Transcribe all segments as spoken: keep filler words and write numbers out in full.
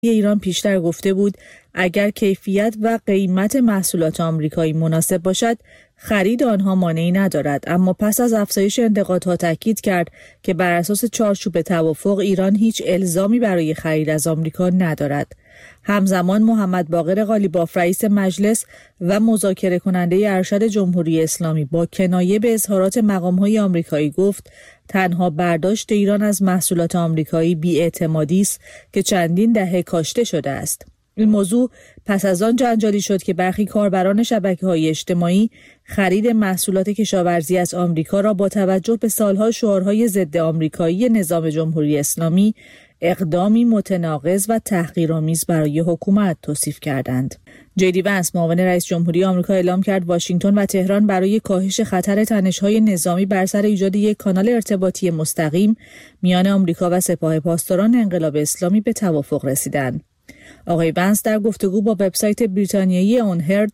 ایران پیشتر گفته بود اگر کیفیت و قیمت محصولات آمریکایی مناسب باشد، خرید آنها مانعی ندارد. اما پس از افزایش انتقادها تاکید کرد که بر اساس چارچوب توافق ایران هیچ الزامی برای خرید از آمریکا ندارد. همزمان محمد باقر قالیباف رئیس مجلس و مذاکره کننده ارشد جمهوری اسلامی با کنایه به اظهارات مقام‌های آمریکایی گفت تنها برداشت ایران از محصولات آمریکایی بی‌اعتمادی است که چندین دهه کاشته شده است. این موضوع پس از آن جنجالی شد که برخی کاربران شبکه‌های اجتماعی خرید محصولات کشاورزی از آمریکا را با توجه به سالها شعارهای ضد آمریکایی نظام جمهوری اسلامی اقدامی متناقض و تحقیرآمیز برای حکومت توصیف کردند. جی دی ونس معاون رئیس جمهوری آمریکا اعلام کرد واشنگتن و تهران برای کاهش خطر تنش‌های نظامی بر سر ایجاد یک کانال ارتباطی مستقیم میان آمریکا و سپاه پاسداران انقلاب اسلامی به توافق رسیدند. آقای ونس در گفتگو با وبسایت بریتانیایی اون هرد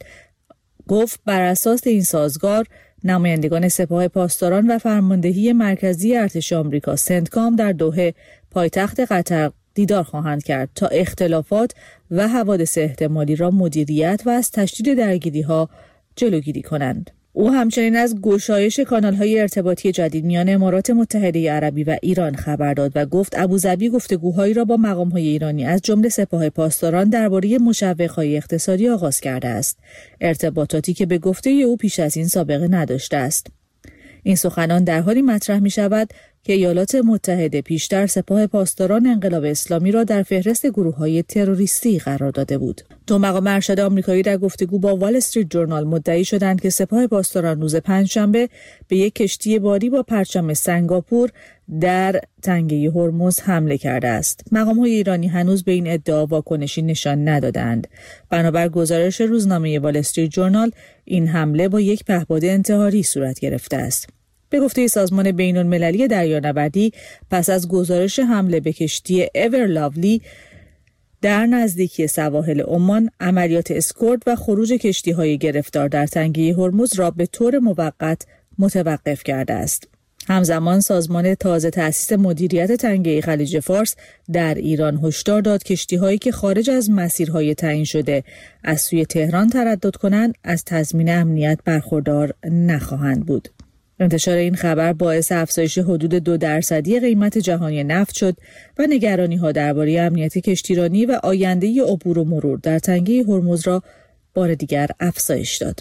گفت بر اساس این سازگار نمایندگان سپاه پاسداران و فرماندهی مرکزی ارتش آمریکا سنتکام در دوحه پایتخت قطر دیدار خواهند کرد تا اختلافات و حوادث احتمالی را مدیریت و از تشدید درگیری‌ها جلوگیری کنند. او همچنین از گشایش کانال‌های ارتباطی جدید میان امارات متحده عربی و ایران خبر داد و گفت ابوظبی گفتگوهایی را با مقام‌های ایرانی از جمله سپاه پاسداران درباره مشوق‌های اقتصادی آغاز کرده است، ارتباطاتی که به گفته او پیش از این سابقه نداشته است. این سخنان در حالی مطرح می شود که ایالات متحده پیشتر سپاه پاسداران انقلاب اسلامی را در فهرست گروه‌های تروریستی قرار داده بود. دو مقام ارشد آمریکایی در گفتگو با وال استریت جورنال مدعی شدند که سپاه پاسداران روز پنجشنبه به یک کشتی باری با پرچم سنگاپور در تنگه هرمز حمله کرده است. مقام‌های ایرانی هنوز به این ادعا واکنشی نشان ندادند. بنابر گزارش روزنامه وال استریت جورنال، این حمله با یک پهپاد انتحاری صورت گرفته است. به گفته سازمان بین‌المللی دریانوردی، پس از گزارش حمله به کشتی ایور لاولی در نزدیکی سواحل عمان، عملیات اسکورت و خروج کشتی‌های گرفتار در تنگه هرمز را به طور موقت متوقف کرده است. همزمان سازمان تازه تأسیس مدیریت تنگه خلیج فارس در ایران هشدار داد کشتی‌هایی که خارج از مسیرهای تعیین شده از سوی تهران تردد کنند از تضمین امنیت برخوردار نخواهند بود. انتشار این خبر باعث افزایش حدود دو درصدی قیمت جهانی نفت شد و نگرانی‌ها درباره امنیت کشتیرانی و آینده عبور و مرور در تنگه هرمز را بار دیگر افزایش داد.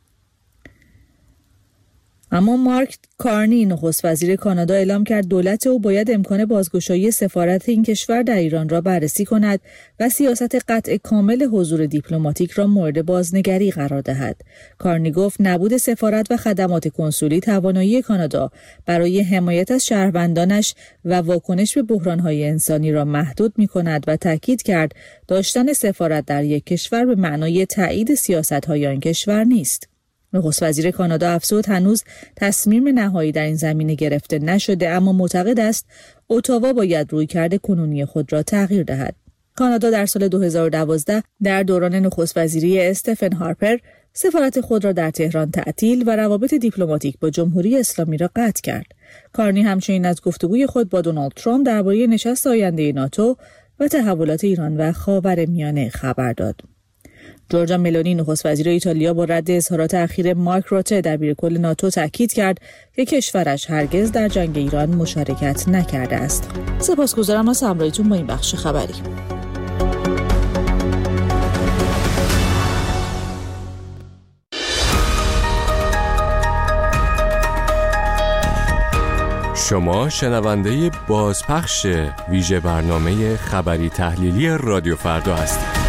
اما مارک کارنی نخست وزیر کانادا اعلام کرد دولت او باید امکان بازگشایی سفارت این کشور در ایران را بررسی کند و سیاست قطع کامل حضور دیپلماتیک را مورد بازنگری قرار دهد. کارنی گفت نبود سفارت و خدمات کنسولی توانایی کانادا برای حمایت از شهروندانش و واکنش به بحران‌های انسانی را محدود می‌کند و تاکید کرد داشتن سفارت در یک کشور به معنای تایید سیاست‌های آن کشور نیست. نخست وزیر کانادا افزود هنوز تصمیم نهایی در این زمینه گرفته نشده، اما معتقد است اتاوا باید رویکرد کنونی خود را تغییر دهد. کانادا در سال دو هزار و دوازده در دوران نخست وزیری استفن هارپر سفارت خود را در تهران تعطیل و روابط دیپلماتیک با جمهوری اسلامی را قطع کرد. کارنی همچنین از گفتگوی خود با دونالد ترامپ درباره نشست آینده ناتو و تحولات ایران و خاورمیانه خبر داد. جورجا ملونی نخست وزیر ایتالیا با رد اظهارات اخیر مارک روته دبیرکل ناتو تاکید کرد که کشورش هرگز در جنگ ایران مشارکت نکرده است. سپاسگزارم از همراهیتون با این بخش خبری. شما شنونده بازپخش ویژه برنامه خبری تحلیلی رادیو فردا هستید.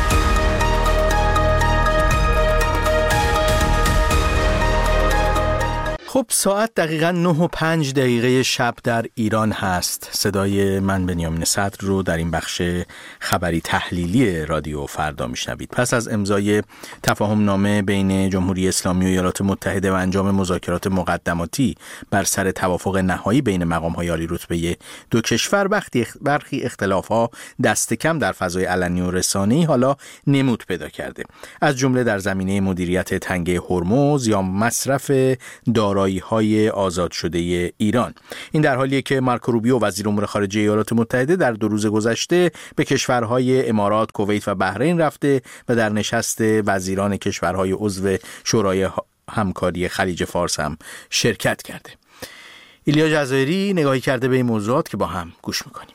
خب ساعت دقیقاً نه و پنج دقیقه شب در ایران هست. صدای من بنیامین صدر رو در این بخش خبری تحلیلی رادیو فردا میشنوید. پس از امضای تفاهم نامه بین جمهوری اسلامی و ایالات متحده و انجام مذاکرات مقدماتی بر سر توافق نهایی بین مقام‌های عالی رتبه دو کشور، وقتی برخی اختلاف‌ها دست کم در فضای علنی و رسانه‌ای حالا نمود پیدا کرده، از جمله در زمینه مدیریت تنگه هرمز یا مصرف دارایی شورای‌های آزاد شده ایران. این در حالیه که مارکو روبیو وزیر امور خارجه ایالات متحده در دو روز گذشته به کشورهای امارات، کویت و بحرین رفته و در نشست وزیران کشورهای عضو شورای همکاری خلیج فارس هم شرکت کرده. ایلیا جزایری نگاهی کرده به این موضوعات که با هم گوش میکنیم.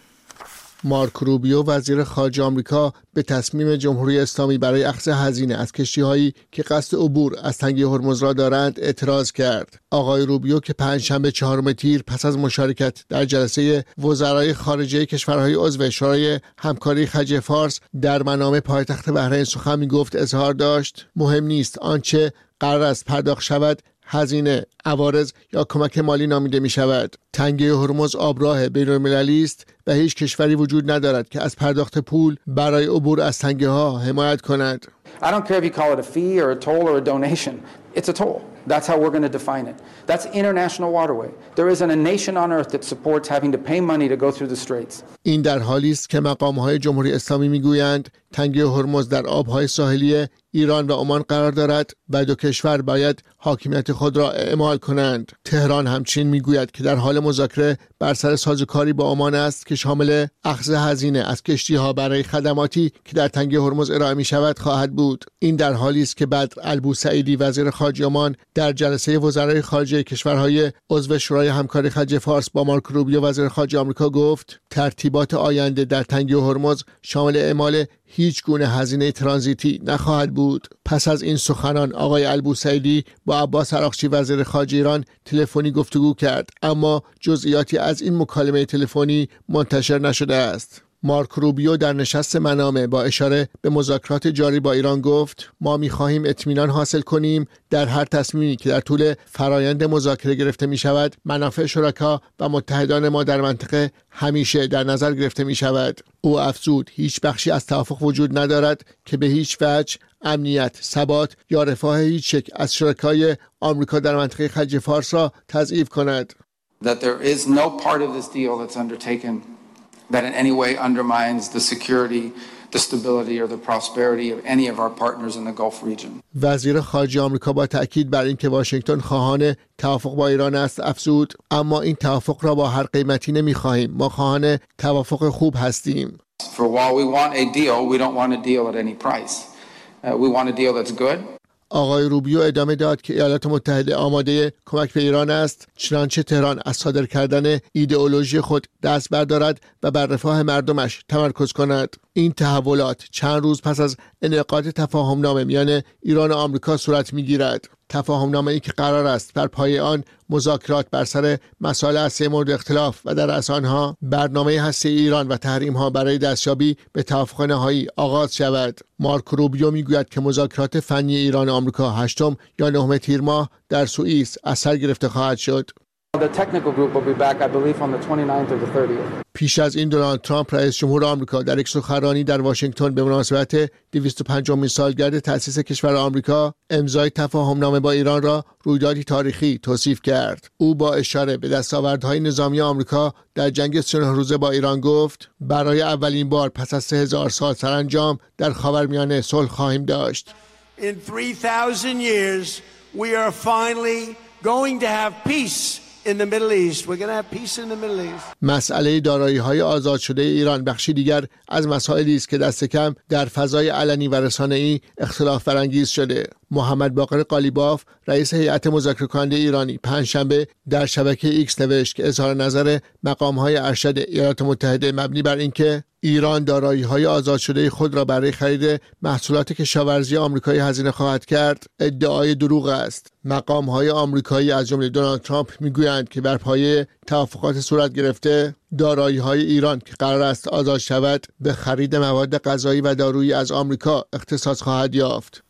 مارکو روبیو وزیر خارجه آمریکا به تصمیم جمهوری اسلامی برای اخذ هزینه از کشتی‌هایی که قصد عبور از تنگه هرمز را دارند اعتراض کرد. آقای روبیو که پنجشنبه چهارم تیر پس از مشارکت در جلسه وزرای خارجه کشورهای عضو شورای همکاری خلیج فارس در منامه پایتخت بحرین سخن می‌گفت اظهار داشت مهم نیست آنچه قرار است پرداخت شود هزینه، عوارض یا کمک مالی نامیده می شود. تنگه هرمز آبراه بین‌المللی است و هیچ کشوری وجود ندارد که از پرداخت پول برای عبور از تنگه ها حمایت کند. I don't care if you call it a fee or a toll or a donation. It's a toll. That's how we're going to define it. That's international waterway. There isn't a nation on earth that supports having to pay money to go through the straits. این در حالی است که مقام‌های جمهوری اسلامی می‌گویند تنگه هرمز در آب‌های ساحلی ایران و عمان قرار دارد و دو کشور باید حاکمیت خود را اعمال کنند. تهران همچنین می‌گوید که در حال مذاکره بر سر سازوکاری با عمان است که شامل اخذ هزینه از کشتی‌ها برای خدماتی که در تنگه هرمز ارائه می‌شود خواهد بود. این در حالی است که بدر البوسعیدی وزیر خارجه عمان در جلسه وزرای خارجه کشورهای عضو شورای همکاری خلیج فارس با مارکو روبیو وزیر خارجه آمریکا گفت ترتیبات آینده در تنگه هرمز شامل اعمال هیچ گونه هزینه ترانزیتی نخواهد بود. پس از این سخنان آقای البوسعیدی با عباس عراقچی وزیر خارجه ایران تلفنی گفتگو کرد، اما جزئیاتی از این مکالمه تلفنی منتشر نشده است. مارکو روبیو در نشست منامه با اشاره به مذاکرات جاری با ایران گفت ما می‌خواهیم اطمینان حاصل کنیم در هر تصمیمی که در طول فرایند مذاکره گرفته می‌شود منافع شرکا و متحدان ما در منطقه همیشه در نظر گرفته می‌شود. او افزود هیچ بخشی از توافق وجود ندارد که به هیچ وجه امنیت، ثبات یا رفاه هیچ یک از شرکای آمریکا در منطقه خلیج فارس را تضعیف کند. That there is no part of this deal that's undertaken that in any way undermines the security, the stability or the prosperity of any of our partners in the Gulf region. وزیر خارجه آمریکا با تأکید بر اینکه واشنگتن خواهان توافق با ایران است افزود اما این توافق را با هر قیمتی نمی‌خواهیم. ما خواهان توافق خوب هستیم. For while we want a deal, we don't want a deal at any price. Uh, we want a deal that's good. آقای روبیو ادامه داد که ایالات متحده آماده کمک به ایران است چنانچه تهران از صادر کردن ایدئولوژی خود دست بردارد و بر رفاه مردمش تمرکز کند. این تحولات چند روز پس از انعقاد تفاهمنامه میان ایران و آمریکا صورت میگیرد. تفاهمنامه‌ای که قرار است بر پایه آن مذاکرات بر سر مسائل هسته‌ای مورد اختلاف و در رأس آنها برنامه هسته‌ای ایران و تحریم‌ها برای دستیابی به توافق نهایی آغاز شود. مارکو روبیو میگوید که مذاکرات فنی ایران و آمریکا هشتم یا نهم تیر ماه در سوئیس از سر گرفته خواهد شد. The technical group will be back, I believe, on the twenty-ninth or the thirtieth. پیش از این دونالد ترامپ رئیس جمهور آمریکا در یک سخنرانی در واشنگتن به مناسبت دویست و پنجمین سالگرد تأسیس کشور آمریکا امضای تفاهمنامه با ایران را رویدادی تاریخی توصیف کرد. او با اشاره به دستاوردهای نظامی آمریکا در جنگ سه روزه با ایران گفت برای اولین بار پس از سه هزار سال سرانجام در خاورمیانه صلح خواهیم داشت. In three thousand years we are finally going to have peace in the Middle East. We're going to have peace in the Middle East. مسئله دارایی‌های آزاد شده ایران بخشی دیگر از مسائلی است که دست کم در فضای علنی و رسانه‌ای اختلاف برانگیز شده. محمد باقر قالیباف رئیس هیئت مذاکره کننده ایرانی پنجشنبه در شبکه ایکس نوشت که اظهار نظر مقام‌های ارشد ایالات متحده مبنی بر اینکه ایران دارایی‌های آزاد شده خود را برای خرید محصولات کشاورزی آمریکایی هزینه خواهد کرد ادعای دروغ است. مقام‌های آمریکایی از جمله دونالد ترامپ میگویند که بر پایه توافقات صورت گرفته دارایی‌های ایران که قرار است آزاد شود به خرید مواد غذایی و دارویی از آمریکا اختصاص خواهد یافت.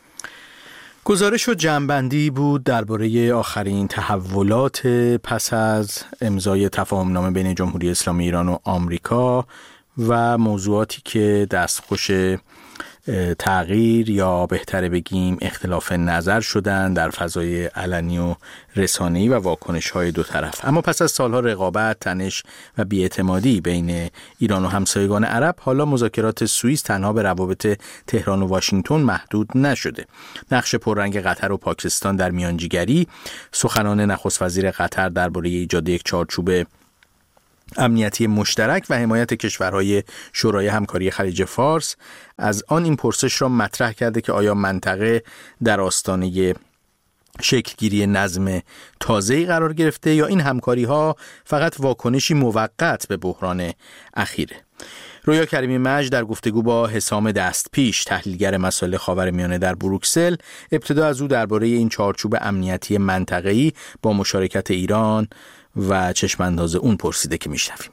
گزارش و جمع‌بندی بود درباره آخرین تحولات پس از امضای تفاهمنامه بین جمهوری اسلامی ایران و آمریکا و موضوعاتی که دستخوش تغییر یا بهتره بگیم اختلاف نظر شدن در فضای علنی و رسانه‌ای و واکنش‌های دو طرف. اما پس از سالها رقابت، تنش و بی‌اعتمادی بین ایران و همسایگان عرب، حالا مذاکرات سوئیس تنها به روابط تهران و واشنگتن محدود نشده. نقش پررنگ قطر و پاکستان در میانجیگری، سخنان نخست وزیر قطر درباره ایجاد یک چارچوب امنیتی مشترک و حمایت کشورهای شورای همکاری خلیج فارس از آن این پرسش را مطرح کرده که آیا منطقه در آستانه شکلگیری نظم تازه‌ای قرار گرفته یا این همکاری‌ها فقط واکنشی موقت به بحران اخیره. رویا کریمی مجد در گفتگو با حسام دستپیش، تحلیلگر مسائل خاورمیانه در بروکسل، ابتدا از او درباره این چارچوب امنیتی منطقه‌ای با مشارکت ایران و چشمانداز اون پرسیده که میشنویم.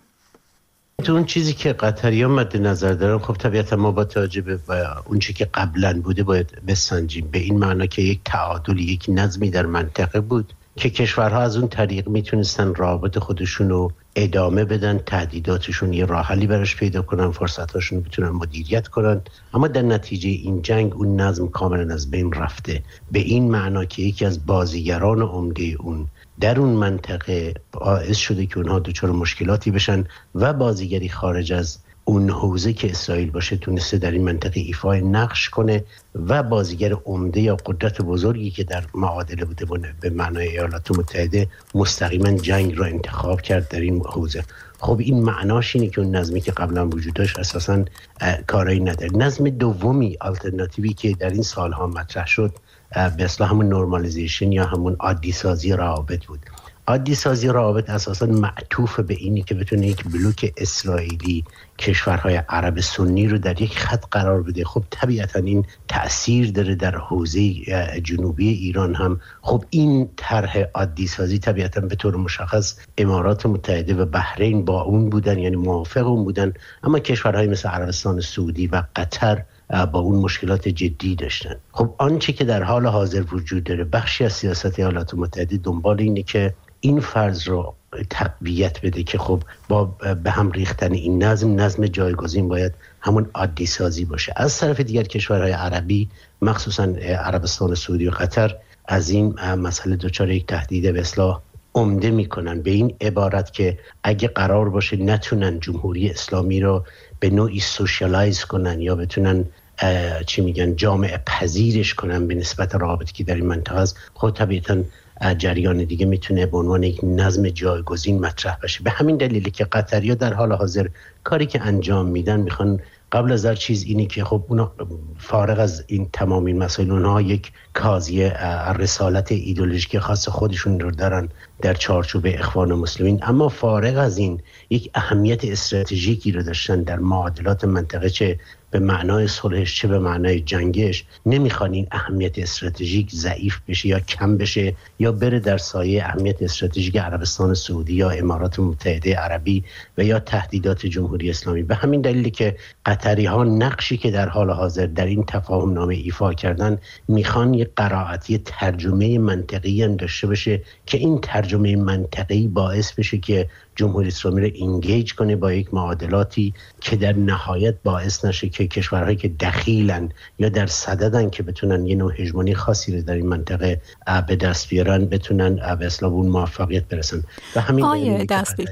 تو اون چیزی که قطری‌ها مد نظر دارن، خب طبیعتا ما با توجه به اون چیزی که قبلا بوده باید بسنجیم، به این معنا که یک تعادل، یک نظمی در منطقه بود که کشورها از اون طریق میتونستن رابط خودشون رو ادامه بدن، تهدیداتشون یه راه حلی براش پیدا کنن، فرصتاشون رو بتونن مدیریت کنن. اما در نتیجه این جنگ اون نظم کاملا از بین رفته، به این معنا که یکی از بازیگران عمده اون در اون منطقه باعث شده که اونها دچار مشکلاتی بشن و بازیگری خارج از اون حوزه که اسرائیل باشه تونسته در این منطقه ایفای نقش کنه و بازیگر عمده یا قدرت بزرگی که در معادله بوده به معنای ایالات متحده مستقیما جنگ را انتخاب کرد در این حوزه. خب این معناش اینه که اون نظمی که قبلا وجود داشت اساساً کاری نداره. نظم دومی، آلترناتیوی که در این سالها مطرح شد، به اصطلاح همون نورمالیزیشن یا همون عادی سازی روابط بود. عادی سازی روابط اساساً معطوف به اینی که بتونه یک بلوک اسرائیلی کشورهای عرب سنی رو در یک خط قرار بده. خب طبیعتاً این تأثیر داره در حوزه جنوبی ایران هم. خب این طرح عادی سازی طبیعتاً به طور مشخص امارات متحده و بحرین با اون بودن، یعنی موافق اون بودن، اما کشورهای مثل عربستان سعودی و قطر با اون مشکلات جدی داشتن. خب آنچه که در حال حاضر وجود داره، بخشی از سیاست ایالات متحده دنبال اینه که این فرض رو تقویت بده که خب با به هم ریختن این نظم، نظم جایگزین باید همون عادی سازی باشه. از طرف دیگر کشورهای عربی، مخصوصا عربستان سعودی و قطر، از این مسئله دچار یک تهدید به اصلاح عمده میکنن، به این عبارت که اگه قرار باشه نتونن جمهوری اسلامی رو به نوعی سوشیالایز کنن یا بتونن چی میگن جامعه پذیرش کنن به نسبت روابطی که در این منطقه است، خود طبیعتاً جریان دیگه میتونه به عنوان یک نظم جایگزین مطرح بشه. به همین دلیلی که قطری‌ها در حال حاضر کاری که انجام میدن، میخوان قبل از هر چیز اینی که خب اونا فارغ از این تمام این مسائل، اونها یک کاضیه رسالت ایدئولوژیک خاص خودشون رو دارن در چارچوب اخوان مسلمین، اما فارغ از این یک اهمیت استراتژیکی رو داشتن در معادلات منطقه، چه به معنای صلحش چه به معنای جنگش. نمیخوان این اهمیت استراتژیک ضعیف بشه یا کم بشه یا بره در سایه اهمیت استراتژیک عربستان سعودی یا امارات متحده عربی و یا تهدیدات جمهوری اسلامی. به همین دلیلی که قطری ها نقشی که در حال حاضر در این تفاهم نامه ایفا کردن، میخوان یک قرائتی ترجمه منطقی هم داشته باشه که این ترجمه منطقی باعث بشه که جمهوری اسلامی رو اینگیج کنه با یک معادلاتی که در نهایت باعث نشه که کشورهایی که دخیلن یا در صددن که بتونن یه نوع هژمونی خاصی رو در این منطقه به دست بیارن، بتونن به اصطلاح اون موفقیت برسن. و همین آیه دستپیش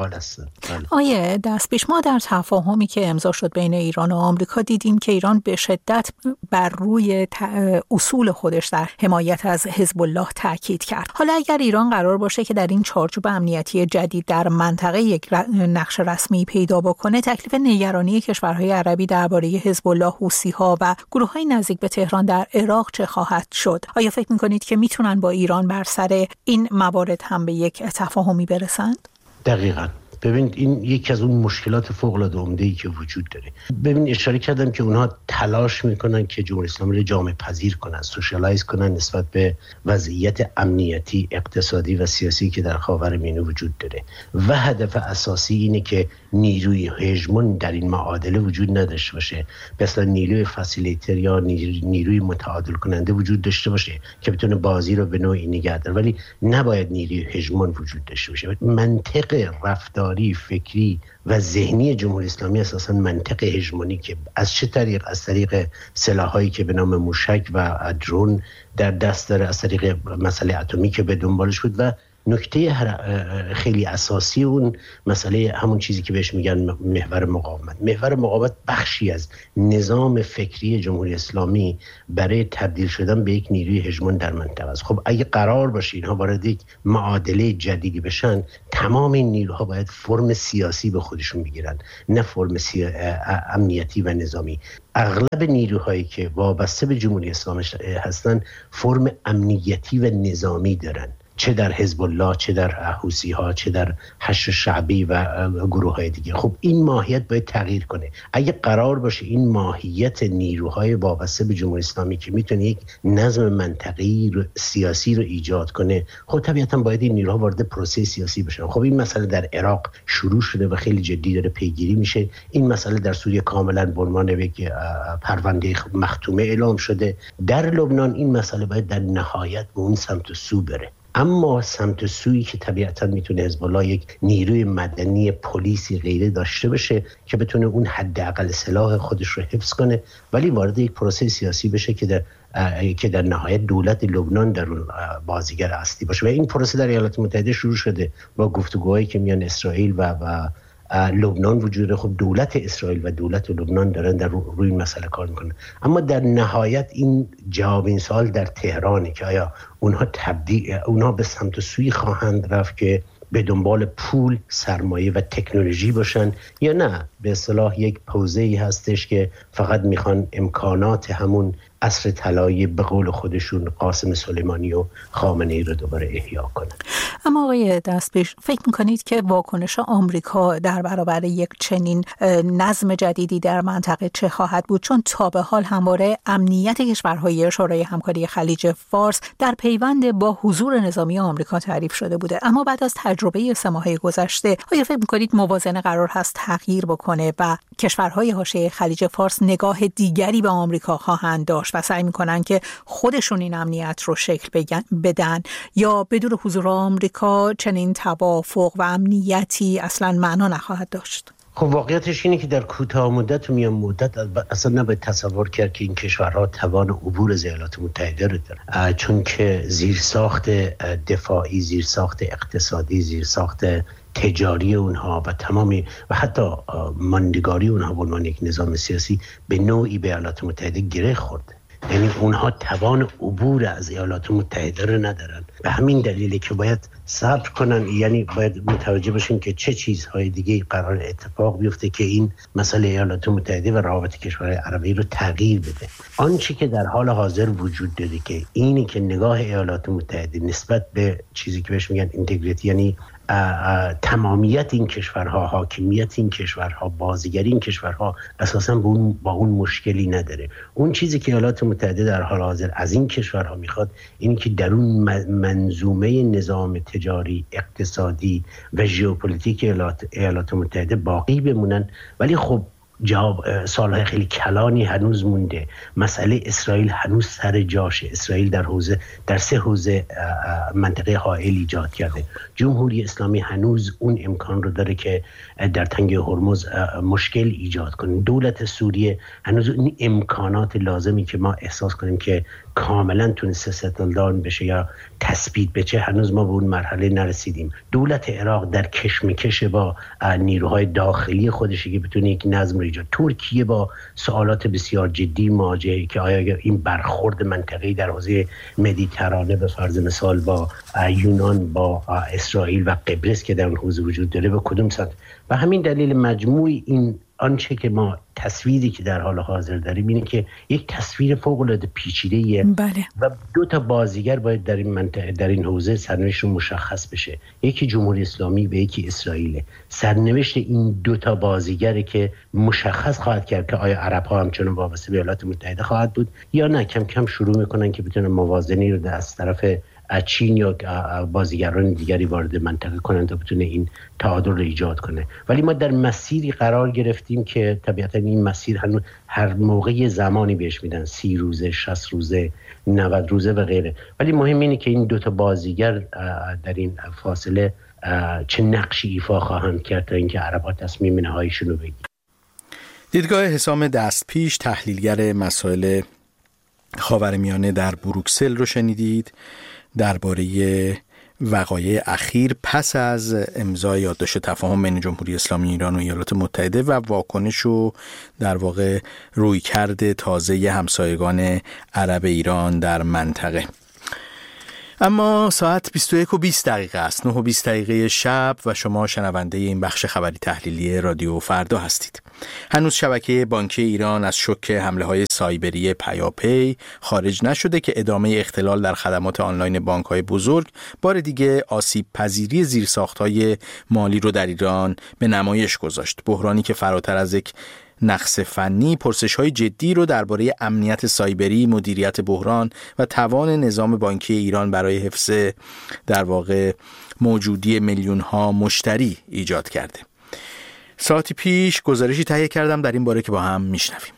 آیه دستپیش ما در تفاهمی که امضا شد بین ایران و آمریکا دیدیم که ایران به شدت بر روی اصول خودش در حمایت از حزب الله تاکید کرد. حالا اگر ایران قرار باشه که در این چارچوب امنیتی جدید در منطقه یک نقش رسمی پیدا بکنه، تکلیف نگرانی کشورهای عربی درباره حزب الله، حوثی‌ها و گروه‌های نزدیک به تهران در عراق چه خواهد شد؟ آیا فکر می‌کنید که میتونن با ایران بر سر این موارد هم به یک تفاهمی برسند؟ دقیقاً. ببینید این یکی از اون مشکلات فوق‌العاده عمده‌ای که وجود داره. ببین اشاره کردم که اونها تلاش میکنن که جمهوری اسلامی رو جامعه پذیر کنن، سوشیالایز کنن نسبت به وضعیت امنیتی، اقتصادی و سیاسی که در خاورمیانه وجود داره و هدف اساسی اینه که نیروی هژمون در این معادله وجود نداشته باشه، مثلا نیروی فسیلیتر یا نیروی متعادل کننده وجود داشته باشه که بتونه بازی رو به نوعی نگه داره، ولی نباید نیروی هژمون وجود داشته باشه. منطق رفتار افکاری، فکری و ذهنی جمهوری اسلامی اساساً منطق هژمونیکه. از چه طریق؟ از طریق سلاحایی که به نام موشک و درون در دست داره، از طریق مسئله اتمی که به دنبالش بود و نکته خیلی اساسی اون مسئله همون چیزی که بهش میگن محور مقاومت. محور مقاومت بخشی از نظام فکری جمهوری اسلامی برای تبدیل شدن به یک نیروی هژمون در منطقه است. خب اگه قرار باشه اینها وارد یک معادله جدیدی بشن، تمام این نیروها باید فرم سیاسی به خودشون بگیرن، نه فرم سیا... امنیتی و نظامی. اغلب نیروهایی که وابسته به جمهوری اسلامی هستن فرم امنیتی و نظامی دارن، چه در حزب الله، چه در حوثی ها، چه در حشد شعبی و گروه های دیگه. خب این ماهیت باید تغییر کنه. اگه قرار باشه این ماهیت نیروهای وابسته به جمهوری اسلامی که میتونه یک نظم منطقی رو سیاسی رو ایجاد کنه، خب طبیعتا باید این نیروها وارد پروسه سیاسی بشن. خب این مسئله در عراق شروع شده و خیلی جدی داره پیگیری میشه. این مسئله در سوریه کاملا به عنوان یک پرونده مختومه اعلام شده. در لبنان این مسئله باید در نهایت به اون سمت و سو بره. اما سمت سویی که طبیعتا میتونه حزب الله یک نیروی مدنی پلیسی غیره داشته باشه که بتونه اون حداقل سلاح خودش رو حفظ کنه، ولی وارد یک پروسه سیاسی بشه که در که در نهایت دولت لبنان در اون بازیگر اصلی باشه. و این پروسه در ایالات متحده شروع شده با گفتگوهایی که میان اسرائیل و و لبنان وجود داره. خب دولت اسرائیل و دولت لبنان دارن در روی این مسئله کار میکنن، اما در نهایت این جواب این سوال در تهرانه که آیا اونها تبدیل اونها به سمت و سوی خواهند رفت که به دنبال پول، سرمایه و تکنولوژی باشن، یا نه به اصطلاح یک پوزه‌ای هستش که فقط میخوان امکانات همون عصر طلایی به قول خودشون قاسم سلیمانی و خامنه‌ای رو دوباره احیا کنن. اما آقای دستپیش، فکر میکنید که واکنش آمریکا در برابر یک چنین نظم جدیدی در منطقه چه خواهد بود؟ چون تا به حال همواره امنیت کشورهای شورای همکاری خلیج فارس در پیوند با حضور نظامی آمریکا تعریف شده بوده، اما بعد از تجربه سه ماهه گذشته آیا فکر میکنید موازنه قرار هست تغییر بکنه و کشورهای حاشیه خلیج فارس نگاه دیگری به آمریکا خواهند داشت و سعی میکنن که خودشون این امنیت رو شکل بدن، یا بدون حضور آمریکا چنین توافق و امنیتی اصلا معنا نخواهد داشت؟ خب واقعیتش اینه که در کوتاه مدت و میان مدت اصلا نباید تصور کرد که این کشورها توان عبور از ایالات متحده رو دارن، چون که زیرساخت دفاعی، زیرساخت اقتصادی، زیرساخت تجاری اونها و تمامی و حتی ماندگاری اونها به عنوان یک نظام سیاسی به نوعی به ایالات متحده گره خورده. یعنی اونها توان عبور از ایالات متحده رو ندارن. به همین دلیله که باید صبر کنن، یعنی باید متوجه باشیم که چه چیزهای دیگه قرار اتفاق بیفته که این مسئله ایالات متحده و روابط کشورهای عربی رو تغییر بده. آنچه که در حال حاضر وجود داره که اینی که نگاه ایالات متحده نسبت به چیزی که بهش میگن اینتگریتی، یعنی تمامیت این کشورها، حاکمیت این کشورها، بازیگری این کشورها اساساً با اون, با اون مشکلی نداره. اون چیزی که ایالات متحده در حال حاضر از این کشورها میخواد اینی که در اون منظومه نظام تجاری، اقتصادی و ژئوپلیتیک ایالات, ایالات متحده باقی بمونن. ولی خب جواب سالهای خیلی کلانی هنوز مونده. مسئله اسرائیل هنوز سر جاشه. اسرائیل در حوزه در سه حوزه منطقه حائل ایجاد کرده. جمهوری اسلامی هنوز اون امکان رو داره که در تنگه هرمز مشکل ایجاد کنه. دولت سوریه هنوز این امکانات لازمی که ما احساس کنیم که کاملا تونسته ستل داون بشه یا تثبیت بشه، هنوز ما به اون مرحله نرسیدیم. دولت عراق در کشمکش با نیروهای داخلی خودش که بتونه یک نظم رو ایجاد. ترکیه با سوالات بسیار جدی مواجهه که آیا این برخورد منطقه‌ای در حوزه مدیترانه به فرض مثال با یونان، با اسرائیل و قبرس که در اون حوزه وجود داره به کدوم سمت. و همین دلیل مجموعی این آنچه که ما تصویری که در حال حاضر داریم اینه که یک تصویر فوق‌العاده پیچیده‌ایه. بله. و دو تا بازیگر باید در این منطقه در این حوزه سرنوشتشون مشخص بشه، یکی جمهوری اسلامی و یکی اسرائیل. سرنوشت این دو تا بازیگره که مشخص خواهد کرد که آیا عرب‌ها همچنان وابسته به ایالات متحده خواهد بود یا نه کم کم شروع میکنن که بتونن موازنی رو از طرف چین یا بازیگران دیگری وارد منطقه کنند تا بتونه این تعادل رو ایجاد کنه. ولی ما در مسیری قرار گرفتیم که طبیعتا این مسیر هنوز هر موقع زمانی بهش میدن، سی روزه، شصت روزه، نود روزه و غیره. ولی مهم اینه که این دوتا بازیگر در این فاصله چه نقشی ایفا خواهند کرد تا اینکه عرب‌ها تصمیم نهاییشون رو بگیرن. دیدگاه حسام دستپیش، تحلیلگر مسائل خاورمیانه در بروکسل رو شنیدید درباره وقایع اخیر پس از امضای یادداشت تفاهم بین جمهوری اسلامی ایران و ایالات متحده و واکنش و در واقع رویکرد تازه همسایگان عرب ایران در منطقه. اما ساعت بیست و یک و بیست دقیقه است، نه و بیست دقیقه شب و شما شنونده این بخش خبری تحلیلی رادیو فردا هستید. هنوز شبکه بانکی ایران از شوک حمله‌های سایبری پیاپی خارج نشده که ادامه اختلال در خدمات آنلاین بانک‌های بزرگ بار دیگه آسیب پذیری زیرساخت‌های مالی رو در ایران به نمایش گذاشت. بحرانی که فراتر از یک نقص فنی، پرسش‌های جدی رو درباره امنیت سایبری، مدیریت بحران و توان نظام بانکی ایران برای حفظ در واقع موجودی میلیون‌ها مشتری ایجاد کرده. ساعتی پیش گزارشی تهیه کردم در این باره که با هم میشنویم.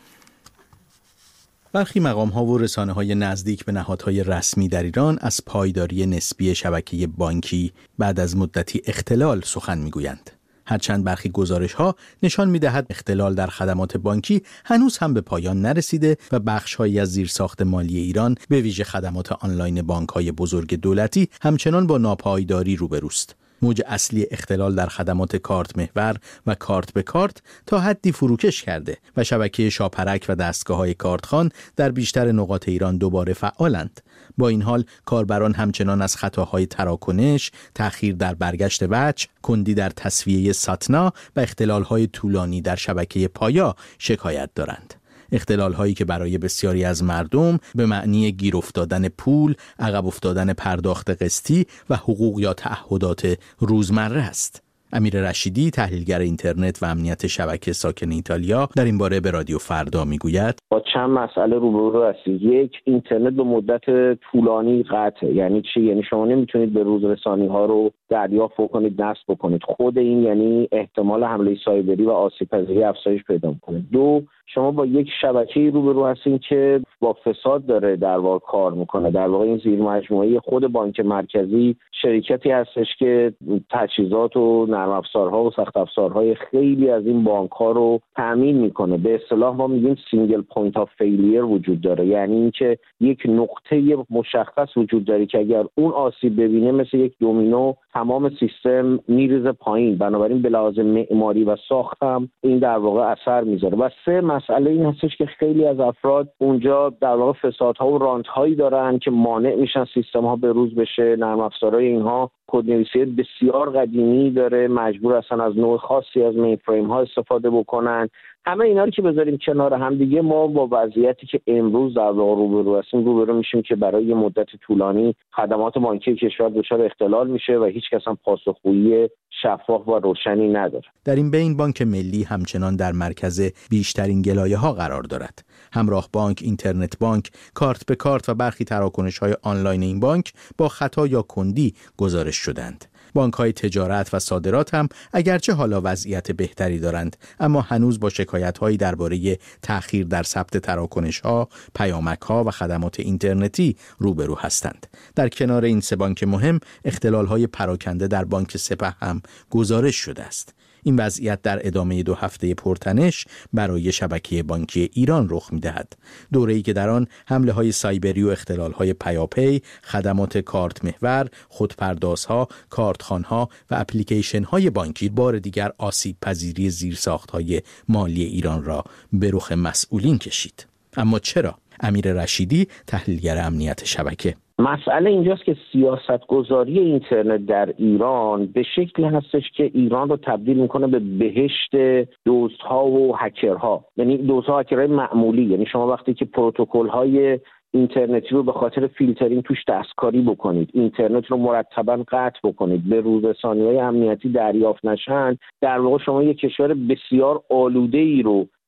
برخی مقام‌ها و رسانه‌های نزدیک به نهادهای رسمی در ایران از پایداری نسبی شبکه بانکی بعد از مدتی اختلال سخن میگویند. هرچند برخی گزارش‌ها نشان می‌دهد اختلال در خدمات بانکی هنوز هم به پایان نرسیده و بخش‌هایی از زیرساخت مالی ایران به ویژه خدمات آنلاین بانک‌های بزرگ دولتی همچنان با ناپایداری روبروست. موج اصلی اختلال در خدمات کارت محور و کارت به کارت تا حدی فروکش کرده و شبکه شاپرک و دستگاه‌های کارتخوان در بیشتر نقاط ایران دوباره فعالند. با این حال کاربران همچنان از خطاهای تراکنش، تأخیر در برگشت وجه، کندی در تسویه ساتنا و اختلال‌های طولانی در شبکه پایا شکایت دارند. اختلال هایی که برای بسیاری از مردم به معنی گیر افتادن پول، عقب افتادن پرداخت قسطی و حقوق یا تعهدات روزمره است. امیر رشیدی، تحلیلگر اینترنت و امنیت شبکه ساکن ایتالیا، در این باره به رادیو فردا میگوید با چند مسئله روبرو هستید. یک، اینترنت به مدت طولانی قطعه. یعنی چی؟ یعنی شما نمیتونید به روز رسانی ها رو دریافت بکنید، نصب بکنید. خود این یعنی احتمال حمله سایبری و آسیب پذیری افزایش پیدا میکنه. دو، شما با یک شبکه‌ای روبرو هستین که با فساد داره در واقع کار میکنه. در واقع این زیر مجموعه خود بانک مرکزی شرکتی هستش که تجهیزات و نرم افزارها و سخت افزارهای خیلی از این بانک‌ها رو تامین میکنه. به اصطلاح ما میگیم سینگل پوینت آف فیلیر وجود داره، یعنی اینکه یک نقطه مشخص وجود داره که اگر اون آسیب ببینه مثل یک دومینو تمام سیستم میریزه پایین. بنابراین به لحاظ معماری و ساخت هم این در واقع اثر میذاره. و سه، مسئله این هستش که خیلی از افراد اونجا در واقع فسادها و رانت‌هایی دارن که مانع میشن سیستم‌ها به روز بشه. نرم افزارهای اینها کدنویسی بسیار قدیمی داره، مجبور هستن از نوع خاصی از مین فریم ها استفاده بکنن. همه اینا رو که بذاریم کنار هم دیگه، ما با وضعیتی که امروز در واقع روبرو هستیم روبرو میشیم که برای یه مدت طولانی خدمات بانکی کشور دچار اختلال میشه و هیچ کس هم پاسخگویی شفاف و روشنی نداره. در این بین بانک ملی همچنان در مرکز بیشترین گلایه‌ها قرار دارد. همراه بانک، اینترنت بانک، کارت به کارت و برخی تراکنش‌های آنلاین این بانک با خطا یا کندی گزارش شدند. بانک‌های تجارت و صادرات هم اگرچه حالا وضعیت بهتری دارند، اما هنوز با شکایت‌هایی درباره تأخیر در ثبت تراکنش‌ها، پیامک‌ها و خدمات اینترنتی روبرو هستند. در کنار این سه بانک مهم، اختلال‌های پراکنده در بانک سپه هم گزارش شده است. این وضعیت در ادامه دو هفته پرتنش برای شبکه بانکی ایران رخ می‌دهد. دوره‌ای که در آن حمله‌های سایبری و اختلال‌های پیاپی، خدمات کارت محور، خودپردازها، کارتخوان‌ها و اپلیکیشن‌های بانکی بار دیگر آسیب پذیری زیرساخت‌های مالی ایران را به رخ مسئولین کشید. اما چرا؟ امیر رشیدی، تحلیلگر امنیت شبکه: مسئله اینجاست که سیاستگذاری اینترنت در ایران به شکلی هستش که ایران رو تبدیل میکنه به بهشت دزدها و هکرها. یعنی دزدها و هکرهای معمولی. یعنی شما وقتی که پروتکل‌های اینترنتی رو به خاطر فیلترینگ توش دستکاری بکنید، اینترنت رو مرتباً قطع بکنید، به روزرسانی‌های امنیتی دریافت نشن، در واقع شما یک کشور بسیار آلوده‌ای رو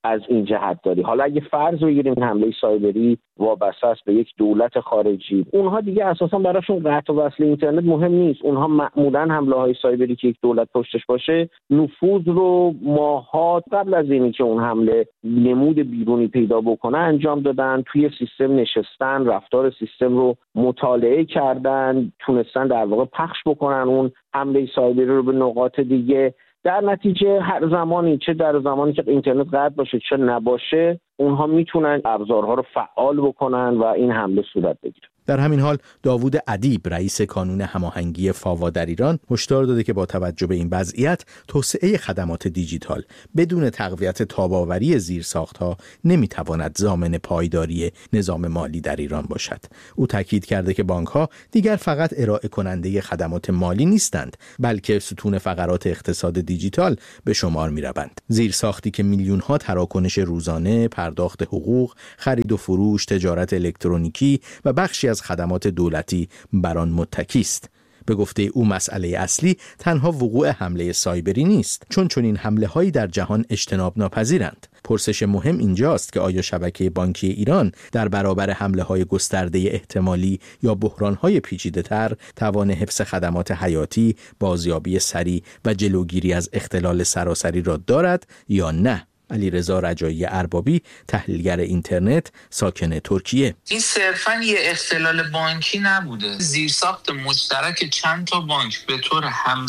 از این جهت داری. حالا اگه فرض بگیریم این حمله سایبری وابسته است به یک دولت خارجی، اونها دیگه اساسا براشون قطع و وصل اینترنت مهم نیست. اونها معمولا حمله های سایبری که یک دولت پشتش باشه نفوذ رو ماهات قبل از اینی که اون حمله نمود بیرونی پیدا بکنه انجام دادن، توی سیستم نشستن، رفتار سیستم رو مطالعه کردن، تونستن در واقع پخش بکنن اون حمله سایبری رو به نقاط دیگه. در نتیجه هر زمانی، چه در زمانی که اینترنت قطع باشه چه نباشه، اونها میتونن ابزارها رو فعال بکنن و این حمله صورت بگیره. در همین حال داوود ادیب رئیس کانون هماهنگی فاوا در ایران هشدار داده که با توجه به این وضعیت توسعه خدمات دیجیتال بدون تقویت تاب‌آوری زیرساخت‌ها نمیتواند ضامن پایداری نظام مالی در ایران باشد. او تاکید کرده که بانک‌ها دیگر فقط ارائه کننده خدمات مالی نیستند، بلکه ستون فقرات اقتصاد دیجیتال به شمار می‌روند. زیرساختی که میلیون‌ها تراکنش روزانه، پرداخت حقوق، خرید و فروش، تجارت الکترونیکی و بخشی از خدمات دولتی بر آن متکی است. به گفته او مسئله اصلی تنها وقوع حمله سایبری نیست، چون چنین حمله‌هایی در جهان اجتناب ناپذیرند. پرسش مهم اینجاست که آیا شبکه بانکی ایران در برابر حمله‌های گسترده احتمالی یا بحران‌های پیچیده‌تر توان حفظ خدمات حیاتی، بازیابی سریع و جلوگیری از اختلال سراسری را دارد یا نه؟ علیرضا رجایی اربابی، تحلیلگر اینترنت، ساکن ترکیه: این صرفاً یه اختلال بانکی نبوده، زیرساخت مشترک چند تا بانک به طور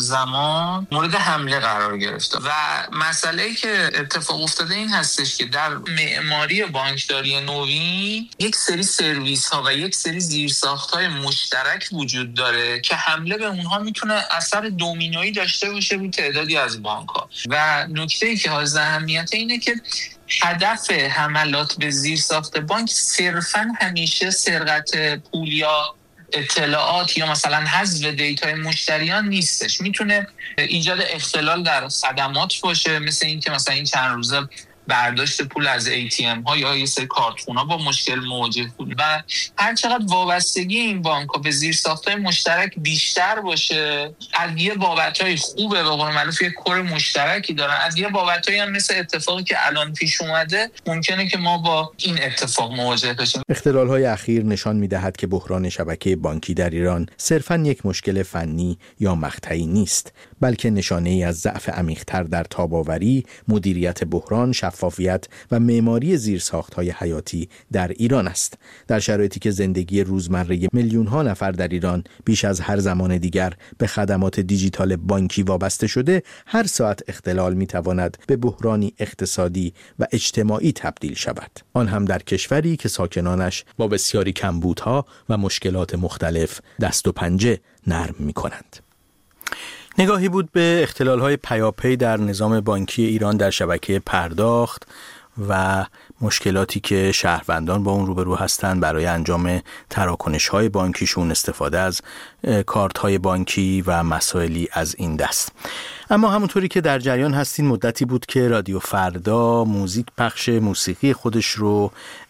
همزمان مورد حمله قرار گرفته و مسئله‌ای که اتفاق افتاده این هستش که در معماری بانکداری نوین یک سری سرویس ها و یک سری زیرساخت های مشترک وجود داره که حمله به اونها میتونه اثر دومینویی داشته باشه روی تعدادی از بانک ها. و نکته‌ای که حائز اهمیت اینه که هدف حملات به زیرساخت بانک صرفاً همیشه سرقت پول یا اطلاعات یا مثلا حذف دیتای مشتریان نیستش. میتونه ایجاد اختلال در خدمات باشه، مثل این که مثلا این چند روزه برداشت پول از ای تی ام ها یا یه سری کارتخونا با مشکل مواجه بود و هر چقدر وابستگی این بانک ها به زیرساخت‌های مشترک بیشتر باشه، از یه بابت‌های خوبه، به قول معروف یه کور مشترکی دارن، از یه بابت‌هایی هم مثل اتفاقی که الان پیش اومده ممکنه که ما با این اتفاق مواجه بشیم. اختلال‌های اخیر نشان می‌دهد که بحران شبکه بانکی در ایران صرفاً یک مشکل فنی یا مقطعی نیست، بلکه نشانه‌ای از ضعف عمیق‌تر در تاب‌آوری، مدیریت بحران، شفافیت و معماری زیرساخت‌های حیاتی در ایران است. در شرایطی که زندگی روزمره میلیون‌ها نفر در ایران بیش از هر زمان دیگر به خدمات دیجیتال بانکی وابسته شده، هر ساعت اختلال می‌تواند به بحرانی اقتصادی و اجتماعی تبدیل شود، آن هم در کشوری که ساکنانش با بسیاری کمبودها و مشکلات مختلف دست و پنجه نرم می‌کنند. نگاهی بود به اختلال‌های پیاپی در نظام بانکی ایران در شبکه پرداخت و مشکلاتی که شهروندان با اون روبرو هستند برای انجام تراکنش‌های بانکیشون، استفاده از کارت‌های بانکی و مسائلی از این دست. اما همونطوری که در جریان هستین، مدتی بود که رادیو فردا موزیک پخش موسیقی خودش رو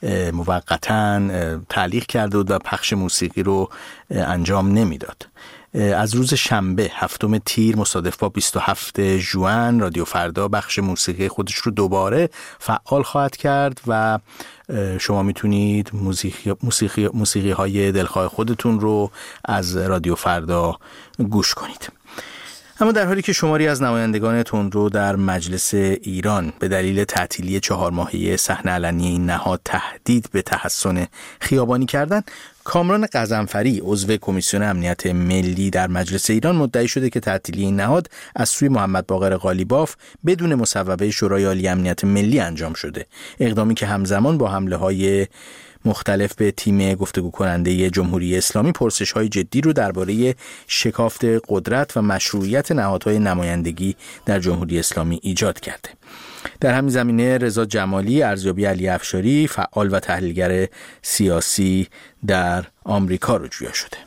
موقتاً تعلیق کرده بود و پخش موسیقی رو انجام نمیداد. از روز شنبه هفتم تیر مصادف با بیست و هفتم ژوئن رادیو فردا بخش موسیقی خودش رو دوباره فعال خواهد کرد و شما میتونید موسیقی موسیقی موسیقی های دلخواه خودتون رو از رادیو فردا گوش کنید. اما در حالی که شماری از نمایندگان تندرو در مجلس ایران به دلیل تعطیلی چهار ماهه صحنه علنی این نهاد تهدید به تحسن خیابانی کردند، کامران غضنفری عضو کمیسیون امنیت ملی در مجلس ایران مدعی شده که تعطیلی این نهاد از سوی محمد باقر قالیباف بدون مصوبه شورای عالی امنیت ملی انجام شده، اقدامی که همزمان با حمله‌های مختلف به تیم گفتگو کننده جمهوری اسلامی پرسش‌های جدی رو درباره شکافت قدرت و مشروعیت نهادهای نمایندگی در جمهوری اسلامی ایجاد کرده. در همین زمینه رضا جمالی، ارزیابی علی افشاری، فعال و تحلیلگر سیاسی در آمریکا رجوع شده.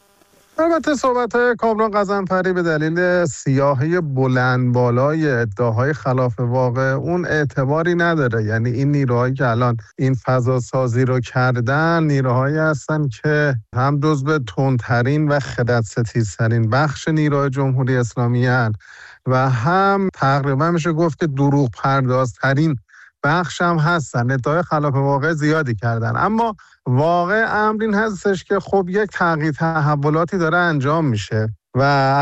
البته صحبت کامران غضنفری به دلیل سیاهی بلند بالای ادعاهای خلاف واقع اون اعتباری نداره. یعنی این نیروهایی که الان این فضا سازی رو کردن نیروهایی هستن که هم جزو تندترین و خرد ستیزترین بخش نیروهای جمهوری اسلامی هستند و هم تقریبا میشه گفت که دروغ پردازترین بخش هم هستن ادعای خلاف واقع زیادی کردن، اما واقع امر این هستش که خب یک تغییر تحولاتی داره انجام میشه و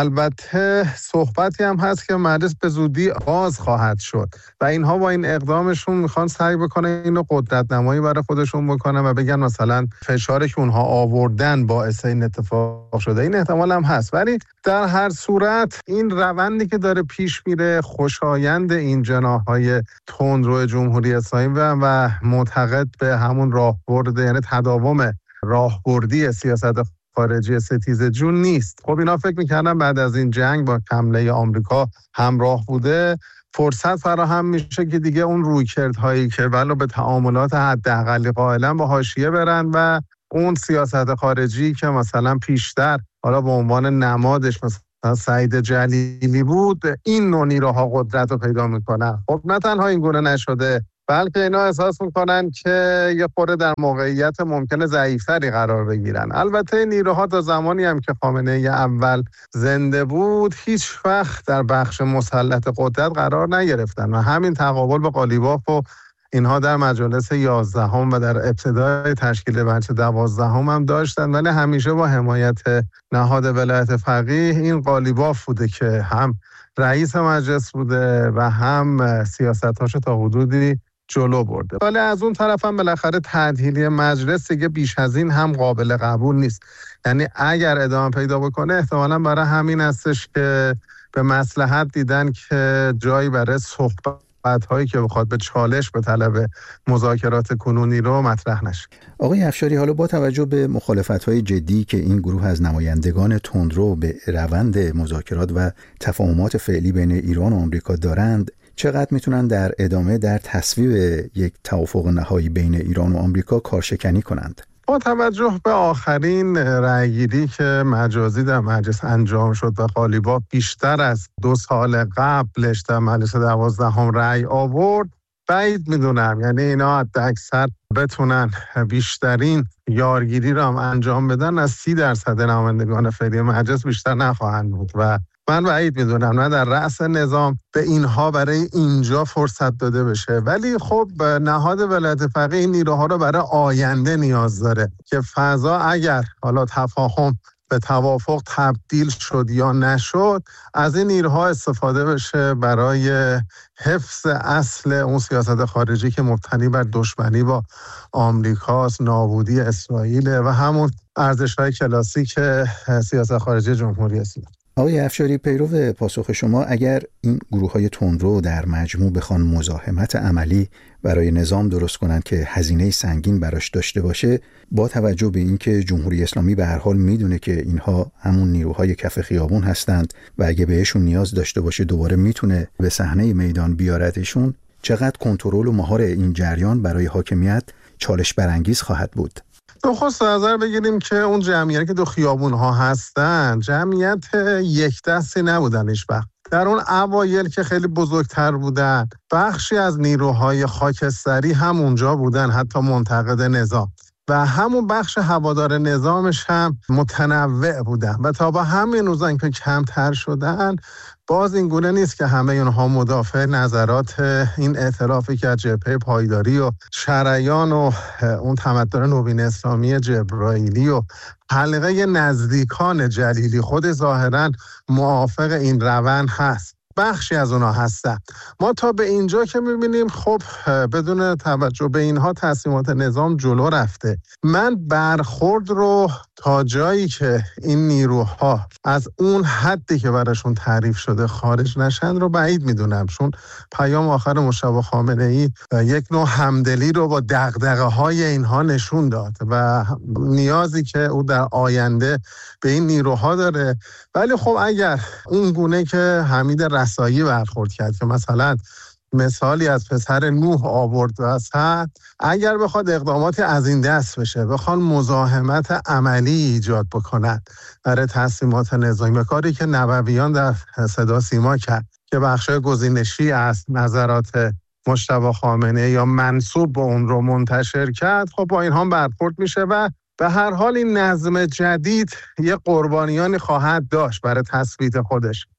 البته صحبتی هم هست که مجلس به زودی آغاز خواهد شد و اینها با این اقدامشون میخوان سعی بکنن اینو قدرت نمایی برای خودشون بکنن و بگن مثلا فشاری که اونها آوردن باعث این اتفاق شده. این احتمال هم هست، ولی در هر صورت این روندی که داره پیش میره خوشایند این جناح‌های تندرو جمهوری اسلامی و معتقد به همون راهبرد، یعنی تداوم راهبردی سیاست خارجی ستیز جون نیست. خب اینا فکر می‌کردن بعد از این جنگ با حمله آمریکا همراه بوده فرصت فراهم میشه که دیگه اون رویکردهایی که ولو به تعاملات حداقلی قائلا با حاشیه برن و اون سیاست خارجی که مثلا پیشتر حالا به عنوان نمادش مثلا سعید جلیلی بود این نوع نیروها قدرت رو پیدا میکنن. خب نه تنها این گونه نشده، بلکه اینا احساس میکنن که یه خورده در موقعیت ممکنه ضعیفتری قرار بگیرن. البته نیروها تا زمانی هم که خامنه‌ای اول زنده بود هیچ وقت در بخش مسلط قدرت قرار نگرفتن و همین تقابل به قالیباف و اینها در مجلس یازدهم و در ابتدای تشکیل مجلس دوازدهم هم داشتن، ولی همیشه با حمایت نهاد ولایت فقیه این قالیباف بوده که هم رئیس مجلس بوده و هم سیاستاشو تا حدودی جلو برده. ولی از اون طرف هم بالاخره تعدیلی مجلس دیگه بیش از این هم قابل قبول نیست. یعنی اگر ادامه پیدا بکنه احتمالاً برای همین هستش که به مصلحت دیدن که جایی برای صحبت هایی که بخواد به چالش به طلب مذاکرات کنونی رو مطرح نشه. آقای افشاری، حالا با توجه به مخالفت‌های جدی که این گروه از نمایندگان تندرو به روند مذاکرات و تفاهمات فعلی بین ایران و آمریکا دارند، چقدر میتونن در ادامه در تصویب یک توافق نهایی بین ایران و آمریکا کارشکنی کنند؟ با توجه به آخرین رأیگیری که مجازی در مجلس انجام شد و قالیباف بیشتر از دو سال قبلش در مجلس دوازدهم رأی آورد، بعید میدونم یعنی اینا حد اکثر بتونن بیشترین یارگیری را هم انجام بدن، از سی درصد نمایندگان فعلی مجلس بیشتر نخواهند بود و من بعید میدونم نه در رأس نظام به اینها برای اینجا فرصت داده بشه. ولی خب نهاد ولایت فقیه این نیروها رو برای آینده نیاز داره که فضا اگر حالا تفاهم به توافق تبدیل شد یا نشد از این نیروها استفاده بشه برای حفظ اصل اون سیاست خارجی که مبتنی بر دشمنی با آمریکاست، نابودی اسرائیل و همون ارزش‌های کلاسیک سیاست خارجی جمهوری اسلامی. آقای افشاری، پیرو پاسخ شما، اگر این گروه‌های تندرو در مجموع بخوان مزاحمت عملی برای نظام درست کنند که هزینه سنگین براش داشته باشه، با توجه به اینکه جمهوری اسلامی به هر حال میدونه که اینها همون نیروهای کف خیابون هستند و اگه بهشون نیاز داشته باشه دوباره میتونه به صحنه میدان بیارتشون، چقدر کنترل و مهار این جریان برای حاکمیت چالش برانگیز خواهد بود؟ نخست نظر بگیریم که اون جمعیتی که دو خیابون ها هستن جمعیت یک دستی نبودن هیچ وقت. در اون اوایل که خیلی بزرگتر بودن بخشی از نیروهای خاکستری هم اونجا بودن، حتی منتقد نظام، و همون بخش هوادار نظامش هم متنوع بودن و تا با همین روزن که کمتر شدن باز این گونه نیست که همه اونها مدافع نظرات این ائتلافی که از جبهه پایداری و شریان و اون تمدن نوین اسلامی جبرائیلی و حلقه نزدیکان جلیلی خود ظاهراً موافق این روند هست. بخشی از اونها هستن. ما تا به اینجا که میبینیم خب بدون توجه به اینها تصمیمات نظام جلو رفته. من برخورد رو تا جایی که این نیروها از اون حدی که براشون تعریف شده خارج نشن رو بعید میدونم، چون پیام آخر مجتبی خامنه‌ای یک نوع همدلی رو با دغدغه‌های اینها نشون داد و نیازی که او در آینده به این نیروها داره. ولی خب اگر اون گونه که حمید رسایی برخورد کرد که مثلا مثالی از پسر نوح آورد وسط، اگر بخواد اقداماتی از این دست بشه، بخوان مزاحمت عملی ایجاد بکنن برای تصمیمات نظامی، کاری که نوویان در صدا سیما کرد که بخشای گزینشی از نظرات مجتبی خامنه‌ای یا منسوب به اون رو منتشر کرد، خب با اینها برخورد میشه و به هر حال این نظم جدید یه قربانیانی خواهد داشت برای تثبیت خودش.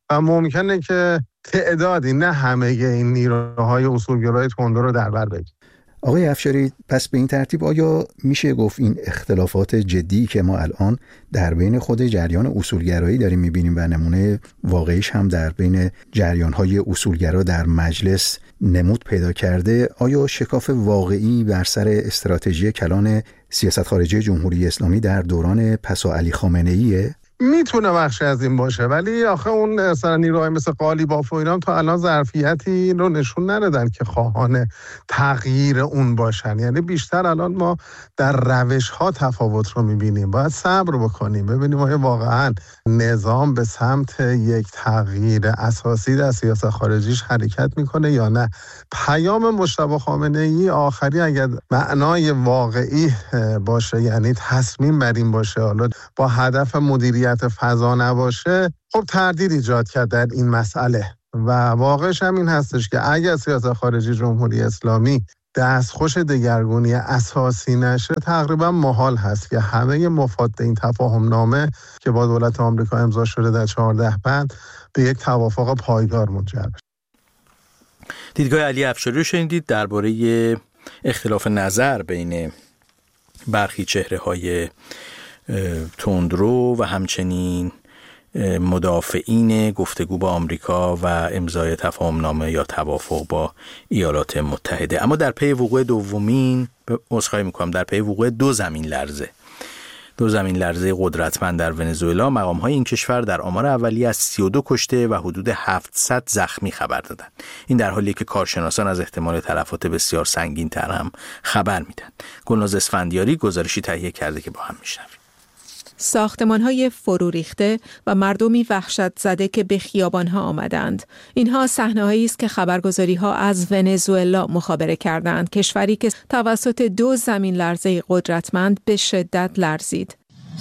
و ممکنه که تعدادی نه همه این نیروهای اصولگرای تندرو رو در بر بگیره. آقای افشاری، پس به این ترتیب آیا میشه گفت این اختلافات جدی که ما الان در بین خود جریان اصولگرایی داریم میبینیم و نمونه واقعیش هم در بین جریانهای اصولگرا در مجلس نمود پیدا کرده، آیا شکاف واقعی بر سر استراتژی کلان سیاست خارجی جمهوری اسلامی در دوران پسا علی خامنه‌ایه؟ میتونه بخشی از این باشه، ولی آخه اون مثلا نیروهای مثل قالیباف و اینا تا الان ظرفیتی رو نشون ندادن که خواهان تغییر اون باشن. یعنی بیشتر الان ما در روش ها تفاوت رو میبینیم. باید صبر بکنیم ببینیم آیا واقعا نظام به سمت یک تغییر اساسی در سیاست خارجیش حرکت میکنه یا نه. پیام مجتبی خامنه‌ای آخری اگر معنای واقعی باشه، یعنی تصمیم بر این باشه، حالا با هدف مدیریت فضا نباشه، خب تردید ایجاد کرد در این مسئله. و واقعش هم این هستش که اگر سیاست خارجی جمهوری اسلامی دستخوش دگرگونی اساسی نشه، تقریبا محال هست که همه مفاد این تفاهم نامه که با دولت آمریکا امضا شده در چهارده بند به یک توافق پایدار منجر بشه. دیدگاه علی افشاری رو شنیدید درباره اختلاف نظر بین برخی چهره‌های تندرو و همچنین مدافعین گفتگو با آمریکا و امضای تفاهمنامه یا توافق با ایالات متحده. اما در پی وقوع دومین عذرخواهی میکنم در پی وقوع دو زمین لرزه دو زمین لرزه قدرتمند در ونزوئلا، مقام‌های این کشور در آمار اولیه از سی و دو کشته و حدود هفتصد زخمی خبر دادند. این در حالیه که کارشناسان از احتمال تلفات بسیار سنگین‌تر هم خبر میدن. گلناز اسفندیاری گزارشی تهیه کرده که با هم میشنویم. ساختمان‌های فرو ریخته و مردمی وحشت زده که به خیابان‌ها آمدند. اینها صحنه‌هایی است که خبرگزاری‌ها از ونزوئلا مخابره کردند، کشوری که توسط دو زمین لرزه قدرتمند به شدت لرزید.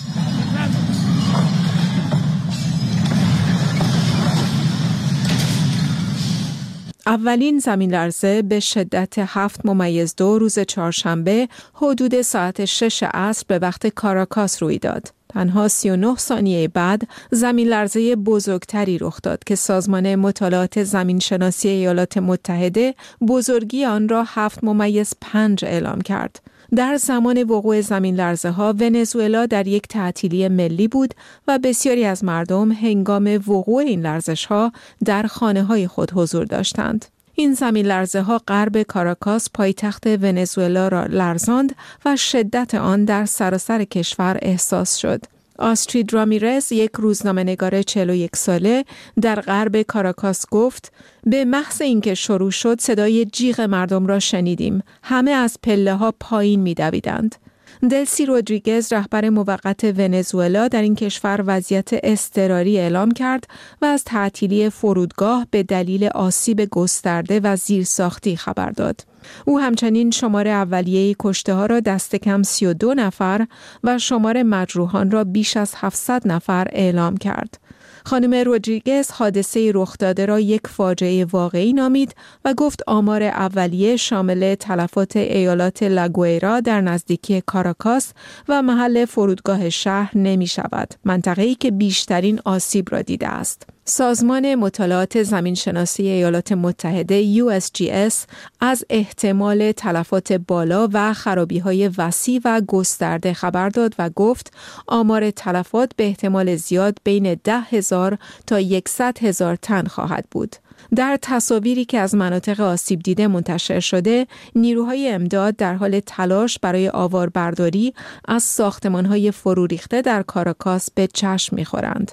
اولین زمین لرزه به شدت هفت ممیز دو روز چهارشنبه حدود ساعت شش عصر به وقت کاراکاس روی داد. تنها سی و نه ثانیه بعد زمین لرزه بزرگتری رخ داد که سازمان مطالعات زمین شناسی ایالات متحده بزرگی آن را هفت ممیز پنج اعلام کرد. در زمان وقوع زمین لرزه ها ونزوئلا در یک تعطیلی ملی بود و بسیاری از مردم هنگام وقوع این لرزش ها در خانه های خود حضور داشتند. این زمین لرزه ها غرب کاراکاس پایتخت ونزوئلا را لرزاند و شدت آن در سراسر کشور احساس شد. آسترید رامیرز، یک روزنامه‌نگار چهل و یک ساله در غرب کاراکاس گفت: به محض اینکه شروع شد صدای جیغ مردم را شنیدیم. همه از پله ها پایین می دویدند. دلسی رودریگز، رهبر موقت ونزوئلا، در این کشور وضعیت اضطراری اعلام کرد و از تعطیلی فرودگاه به دلیل آسیب گسترده و زیرساختی خبر داد. او همچنین شمار اولیه کشته ها را دست کم سی و دو نفر و شمار مجروحان را بیش از هفتصد نفر اعلام کرد. خانم رودریگز حادثه رخ داده را یک فاجعه واقعی نامید و گفت آمار اولیه شامل تلفات ایالات لاگوئرا در نزدیکی کاراکاس و محل فرودگاه شهر نمی شود، منطقه‌ای که بیشترین آسیب را دیده است. سازمان مطالعات زمینشناسی ایالات متحده یو اس جی اس از احتمال تلفات بالا و خرابی‌های وسیع و گسترده خبر داد و گفت آمار تلفات به احتمال زیاد بین ده هزار تا صد هزار تن خواهد بود. در تصاویری که از مناطق آسیب دیده منتشر شده، نیروهای امداد در حال تلاش برای آواربرداری از ساختمان‌های فرو ریخته در کاراکاس به چشم می‌خورند.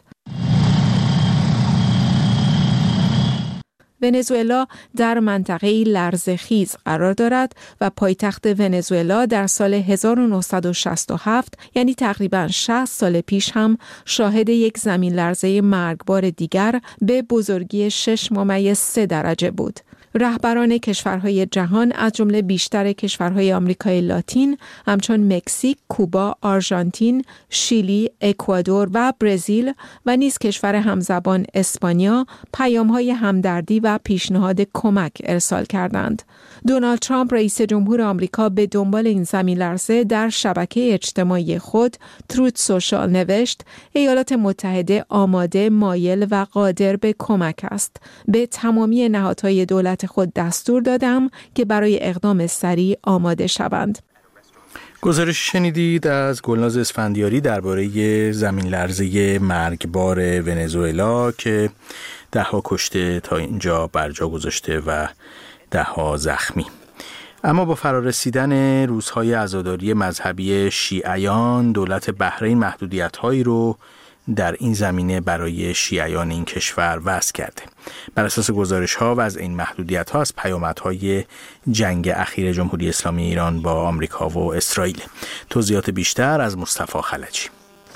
ونزوئلا در منطقه‌ای لرزه‌خیز قرار دارد و پایتخت ونزوئلا در سال هزار و نهصد و شصت و هفت، یعنی تقریباً شصت سال پیش هم شاهد یک زمین لرزه مرگبار دیگر به بزرگی شش ممیز سه درجه بود. رهبران کشورهای جهان از جمله بیشتر کشورهای آمریکای لاتین همچون مکزیک، کوبا، آرژانتین، شیلی، اکوادور و برزیل و نیز کشور همزبان اسپانیا پیام‌های همدردی و پیشنهاد کمک ارسال کردند. دونالد ترامپ رئیس جمهور آمریکا به دنبال این زمین لرزه در شبکه اجتماعی خود تروت سوشال نوشت: ایالات متحده آماده، مایل و قادر به کمک است. به تمامی نهادهای دولت خود دستور دادم که برای اقدام سریع آماده شوند. گزارش شنیدید از گلناز اسفندیاری درباره زمین لرزه مرگبار ونزوئلا که ده ها کشته تا اینجا برجا گذاشته و ده ها زخمی. اما با فرارسیدن روزهای عزاداری مذهبی شیعیان، دولت بحرین محدودیت‌هایی رو در این زمینه برای شیعیان این کشور وضع کرده. بر اساس گزارش‌ها و از این محدودیت‌ها از پیامدهای جنگ اخیر جمهوری اسلامی ایران با آمریکا و اسرائیل. توضیحات بیشتر از مصطفی خلجی.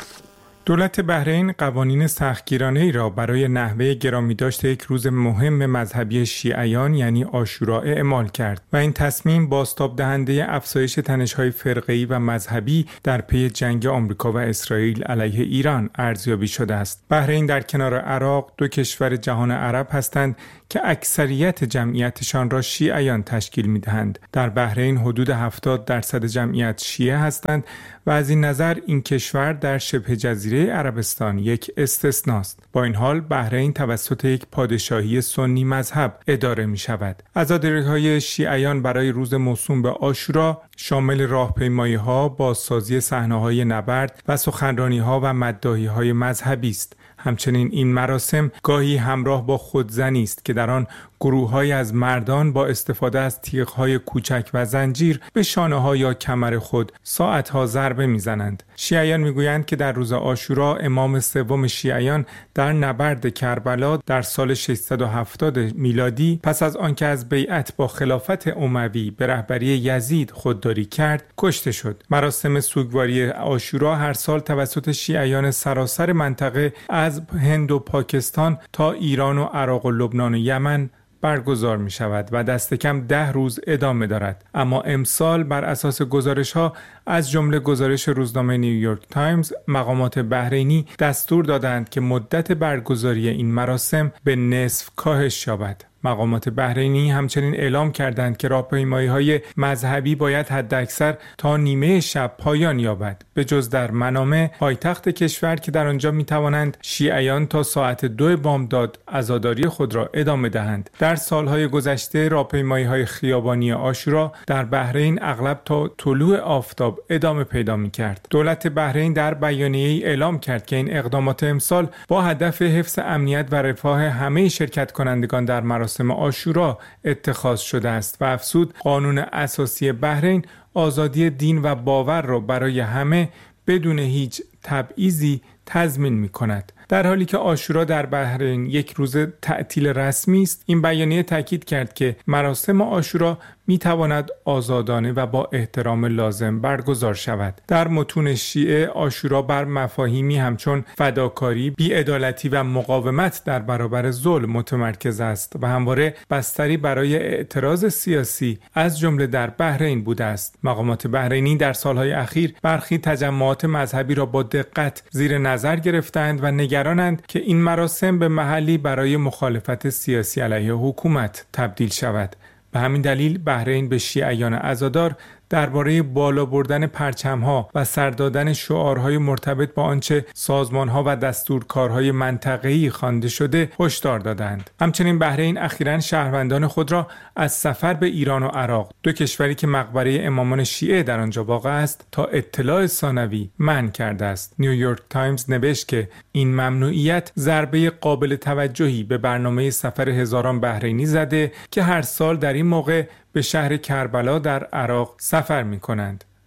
دولت بحرین قوانین سختگیرانه‌ای را برای نحوه گرامی داشت یک روز مهم مذهبی شیعیان یعنی عاشورا اعمال کرد و این تصمیم بازتاب دهنده افزایش تنش‌های فرقه‌ای و مذهبی در پی جنگ آمریکا و اسرائیل علیه ایران ارزیابی شده است. بحرین در کنار عراق دو کشور جهان عرب هستند که اکثریت جمعیتشان را شیعیان تشکیل می‌دهند. در بحرین حدود هفتاد درصد جمعیت شیعه هستند و از این نظر این کشور در شبه جزیره عربستان یک استثناست. با این حال بحرین توسط یک پادشاهی سنی مذهب اداره می‌شود. عزاداری‌های شیعیان برای روز موسوم به عاشورا شامل راهپیمایی‌ها، بازسازی صحنه‌های نبرد و سخنرانی‌ها و مداحی‌های مذهبی است. همچنین این مراسم گاهی همراه با خودزنی است که در آن گروه‌های از مردان با استفاده از تیغ‌های کوچک و زنجیر به شانه‌ها یا کمر خود ساعت‌ها ضربه می‌زنند. شیعیان می‌گویند که در روز عاشورا امام سوم شیعیان در نبرد کربلا در سال ششصد و هفتاد میلادی پس از آنکه از بیعت با خلافت اموی به رهبری یزید خودداری کرد کشته شد. مراسم سوگواری عاشورا هر سال توسط شیعیان سراسر منطقه از هند و پاکستان تا ایران و عراق و لبنان و یمن برگزار می شود و دست کم ده روز ادامه دارد. اما امسال بر اساس گزارش ها از جمله گزارش روزنامه نیویورک تایمز، مقامات بحرینی دستور دادند که مدت برگزاری این مراسم به نصف کاهش یابد. مقامات بحرینی همچنین اعلام کردند که راهپیمایی‌های مذهبی باید حداکثر تا نیمه شب پایان یابد، به جز در منامه، پایتخت کشور که در آنجا می‌توانند شیعیان تا ساعت دو بامداد عزاداری خود را ادامه دهند. در سالهای گذشته راهپیمایی‌های خیابانی عاشورا در بحرین اغلب تا طلوع آفتاب ادامه پیدا می‌کرد. دولت بحرین در بیانیه‌ای اعلام کرد که این اقدامات امسال با هدف حفظ امنیت و رفاه همه شرکت کنندگان در مراسم عاشورا اتخاذ شده است و افزود قانون اساسی بحرین آزادی دین و باور را برای همه بدون هیچ تبعیضی تضمین می‌کند. در حالی که عاشورا در بحرین یک روز تعطیل رسمی است، این بیانیه تاکید کرد که مراسم عاشورا می‌تواند آزادانه و با احترام لازم برگزار شود. در متون شیعه عاشورا بر مفاهیمی همچون فداکاری، بی‌عدالتی و مقاومت در برابر ظلم متمرکز است و همواره بستری برای اعتراض سیاسی از جمله در بحرین بوده است. مقامات بحرینی در سالهای اخیر برخی تجمعات مذهبی را با دقت زیر نظر گرفتند و نگرانند که این مراسم به محلی برای مخالفت سیاسی علیه حکومت تبدیل شود. به همین دلیل بحرین به شیعیان عزادار درباره بالا بردن پرچم‌ها و سر دادن شعارهای مرتبط با آنچه سازمان‌ها و دستورکارهای منطقه‌ای خوانده شده هشدار دادند. همچنین بحرین اخیراً شهروندان خود را از سفر به ایران و عراق، دو کشوری که مقبره امامان شیعه در آنجا واقع است، تا اطلاع ثانوی منع کرده است. نیویورک تایمز نوشت که این ممنوعیت ضربه قابل توجهی به برنامه سفر هزاران بحرینی زده که هر سال در این موقع به شهر کربلا در عراق سفر می کنند.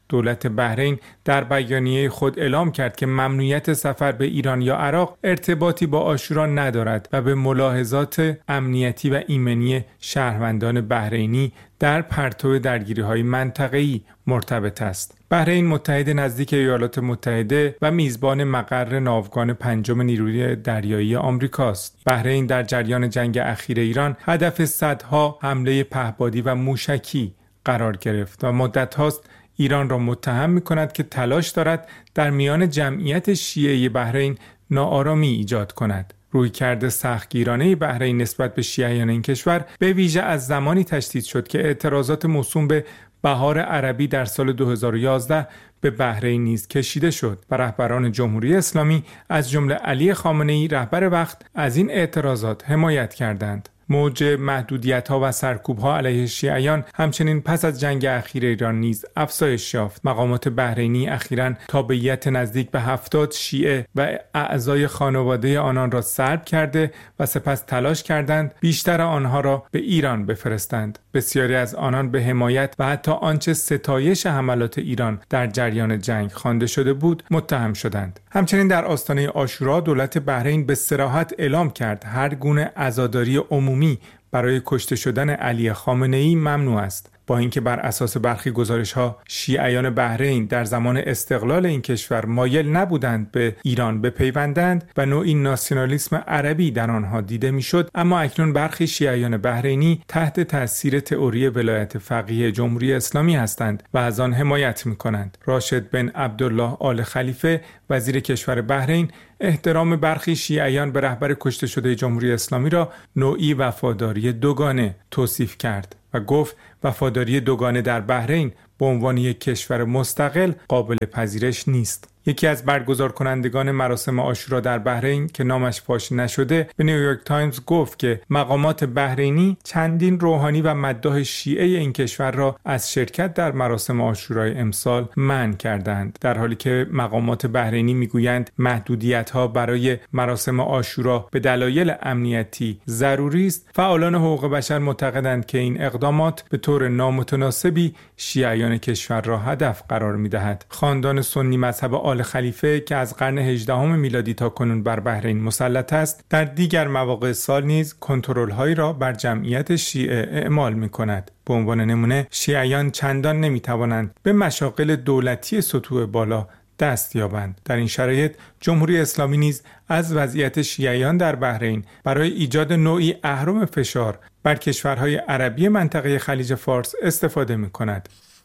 دولت بحرین در بیانیه خود اعلام کرد که ممنوعیت سفر به ایران یا عراق ارتباطی با عاشورا ندارد و به ملاحظات امنیتی و ایمنی شهروندان بحرینی در پرتو درگیری‌های منطقه‌ای مرتبط است. بحرین متحد نزدیک ایالات متحده و میزبان مقر ناوگان پنجم نیروی دریایی آمریکاست. بحرین در جریان جنگ اخیر ایران هدف صدها حمله پهپادی و موشکی قرار گرفت و مدت هاست ایران را متهم می‌کند که تلاش دارد در میان جمعیت شیعه بحرین ناآرامی ایجاد کند. رویکرد سختگیرانه بحرین نسبت به شیعیان این کشور به ویژه از زمانی تشدید شد که اعتراضات موسوم به بهار عربی در سال دو هزار و یازده به بحرین نیز کشیده شد و رهبران جمهوری اسلامی از جمله علی خامنه‌ای رهبر وقت از این اعتراضات حمایت کردند. موج محدودیت‌ها و سرکوب‌ها علیه شیعیان همچنین پس از جنگ اخیر ایران نیز افزایش یافت. مقامات بحرینی اخیراً تابعیت نزدیک به هفتاد شیعه و اعضای خانواده آنان را سلب کرده و سپس تلاش کردند بیشتر آنها را به ایران بفرستند. بسیاری از آنان به حمایت و حتی آنچه ستایش حملات ایران در جریان جنگ خوانده شده بود متهم شدند. همچنین در آستانه عاشورا دولت بحرین به صراحت اعلام کرد هر گونه عزاداری عمومی برای کشته شدن علی خامنه‌ای ممنوع است. با اینکه بر اساس برخی گزارش‌ها شیعیان بحرین در زمان استقلال این کشور مایل نبودند به ایران بپیوندند و نوعی ناسیونالیسم عربی در آنها دیده میشد، اما اکنون برخی شیعیان بحرینی تحت تاثیر تئوری ولایت فقیه جمهوری اسلامی هستند و از آن حمایت می‌کنند. راشد بن عبدالله آل خلیفه وزیر کشور بحرین احترام برخی شیعیان به رهبر کشته شده جمهوری اسلامی را نوعی وفاداری دوگانه توصیف کرد و گفت وفاداری دوگانه در بحرین به عنوان یک کشور مستقل قابل پذیرش نیست. یکی از برگزار کنندگان مراسم عاشورا در بحرین که نامش فاش نشده به نیویورک تایمز گفت که مقامات بحرینی چندین روحانی و مداح شیعه این کشور را از شرکت در مراسم عاشورای امسال منع کردند، در حالی که مقامات بحرینی میگویند محدودیت‌ها برای مراسم عاشورا به دلایل امنیتی ضروری است. فعالان حقوق بشر معتقدند که این اقدامات به طور نامتناسبی شیعیان کشور را هدف قرار می‌دهد. خاندان سنی مذهب آل خلیفه که از قرن هجدهم میلادی تا کنون بر بحرین مسلط است، در دیگر مواقع سال نیز کنترل‌هایی را بر جمعیت شیعه اعمال می‌کند. به عنوان نمونه شیعیان چندان نمی‌توانند به مشاغل دولتی سطوح بالا دست یابند. در این شرایط جمهوری اسلامی نیز از وضعیت شیعیان در بحرین برای ایجاد نوعی اهرم فشار بر کشورهای عربی منطقه خلیج فارس استفاده می‌کند.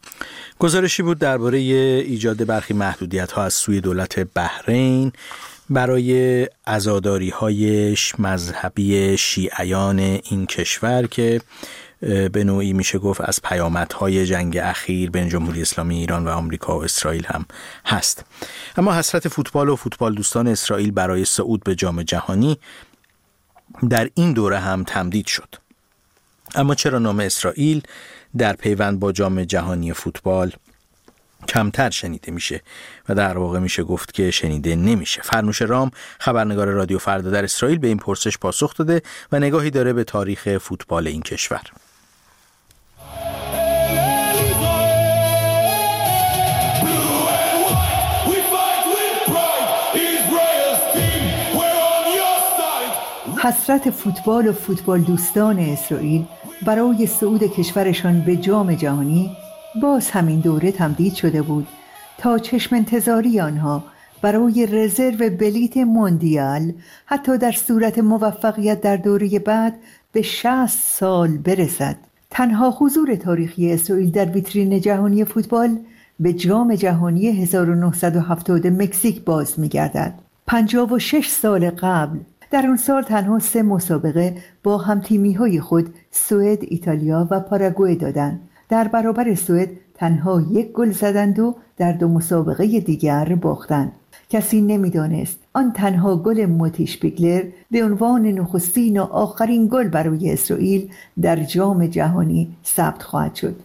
گزارشی بود درباره ایجاد برخی محدودیت‌ها از سوی دولت بحرین برای عزاداری‌های مذهبی شیعیان این کشور که به نوعی میشه گفت از پیامدهای جنگ اخیر بین جمهوری اسلامی ایران و آمریکا و اسرائیل هم هست. اما حسرت فوتبال و فوتبال دوستان اسرائیل برای صعود به جام جهانی در این دوره هم تمدید شد. اما چرا نام اسرائیل در پیوند با جام جهانی فوتبال کمتر شنیده میشه و در واقع میشه گفت که شنیده نمیشه؟ فرنوش رام، خبرنگار رادیو فردا در اسرائیل، به این پرسش پاسخ داده و نگاهی داره به تاریخ فوتبال این کشور. حسرت فوتبال و فوتبال دوستان اسرائیل برای صعود کشورشان به جام جهانی باز همین دوره تمدید شده بود تا چشم انتظاری آنها برای رزرو بلیت موندیال حتی در صورت موفقیت در دوره بعد به شصت سال برسد. تنها حضور تاریخی اسرائیل در ویترین جهانی فوتبال به جام جهانی هزار و نهصد و هفتاد مکزیک باز می‌گردد. پنجاه و شش سال قبل در اون سال تنها سه مسابقه با همتیمی‌های خود سوئد، ایتالیا و پاراگوئه دادند. در برابر سوئد تنها یک گل زدند و در دو مسابقه دیگر باختند. کسی نمی‌دانست آن تنها گل موتی شپیگلر به عنوان نخستین و آخرین گل برای اسرائیل در جام جهانی ثبت خواهد شد.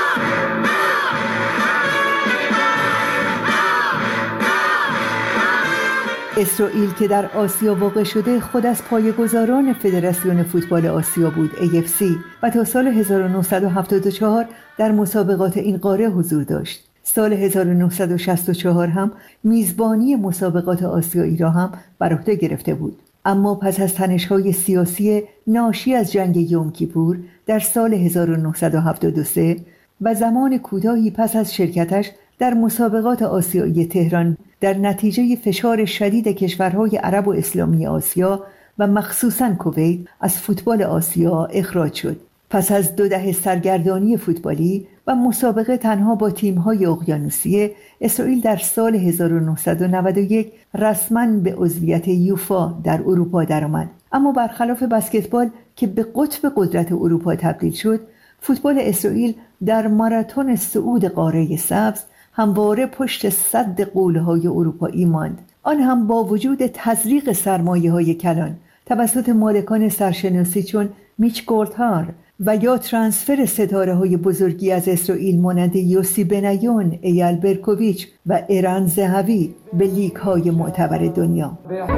اسرائیل که در آسیا واقع شده خود از پایه‌گذاران فدراسیون فوتبال آسیا بود ای اف سی و تا سال هزار و نهصد و هفتاد و چهار در مسابقات این قاره حضور داشت. سال هزار و نهصد و شصت و چهار هم میزبانی مسابقات آسیایی را هم بر عهده گرفته بود. اما پس از تنش‌های سیاسی ناشی از جنگ یوم کیپور در سال هزار و نهصد و هفتاد و سه و زمان کوتاهی پس از شرکتش در مسابقات آسیایی تهران در نتیجه فشار شدید کشورهای عرب و اسلامی آسیا و مخصوصاً کویت از فوتبال آسیا اخراج شد. پس از دو دهه سرگردانی فوتبالی و مسابقه تنها با تیم‌های اقیانوسیه، اسرائیل در سال هزار و نهصد و نود و یک رسماً به عضویت یوفا در اروپا درآمد. اما برخلاف بسکتبال که به قطب قدرت اروپا تبدیل شد، فوتبال اسرائیل در ماراتون صعود قاره سبز همواره پشت سد قوله‌های اروپایی ماند. آن هم با وجود تزریق سرمایه‌های کلان توسط مالکان سرشناسی چون میچ گولدهار و یا ترانسفر ستاره‌های بزرگی از اسرائیل مانند یوسی بنیون، ایال برکوویچ و ایران زهوی به لیگ‌های معتبر دنیا.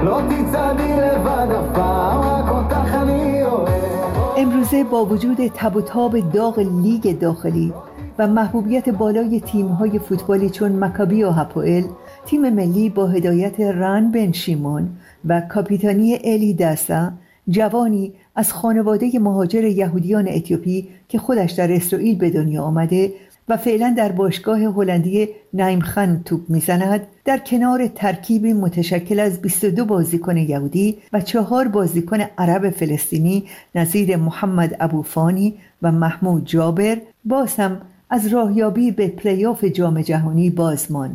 امروزه با وجود تب و تاب داغ لیگ داخلی و محبوبیت بالای تیم‌های فوتبالی چون مکابی و هاپوئل، تیم ملی با هدایت ران بن شیمون و کاپیتانی الی داسا، جوانی از خانواده مهاجر یهودیان اتیوپی که خودش در اسرائیل به دنیا آمده و فعلا در باشگاه هلندی نایمخان توپ میزند، در کنار ترکیبی متشکل از بیست و دو بازیکن یهودی و چهار بازیکن عرب فلسطینی نظیر محمد ابوفانی و محمود جابر، باز هم از راهیابی به پلی‌آف جام جهانی باز ماند.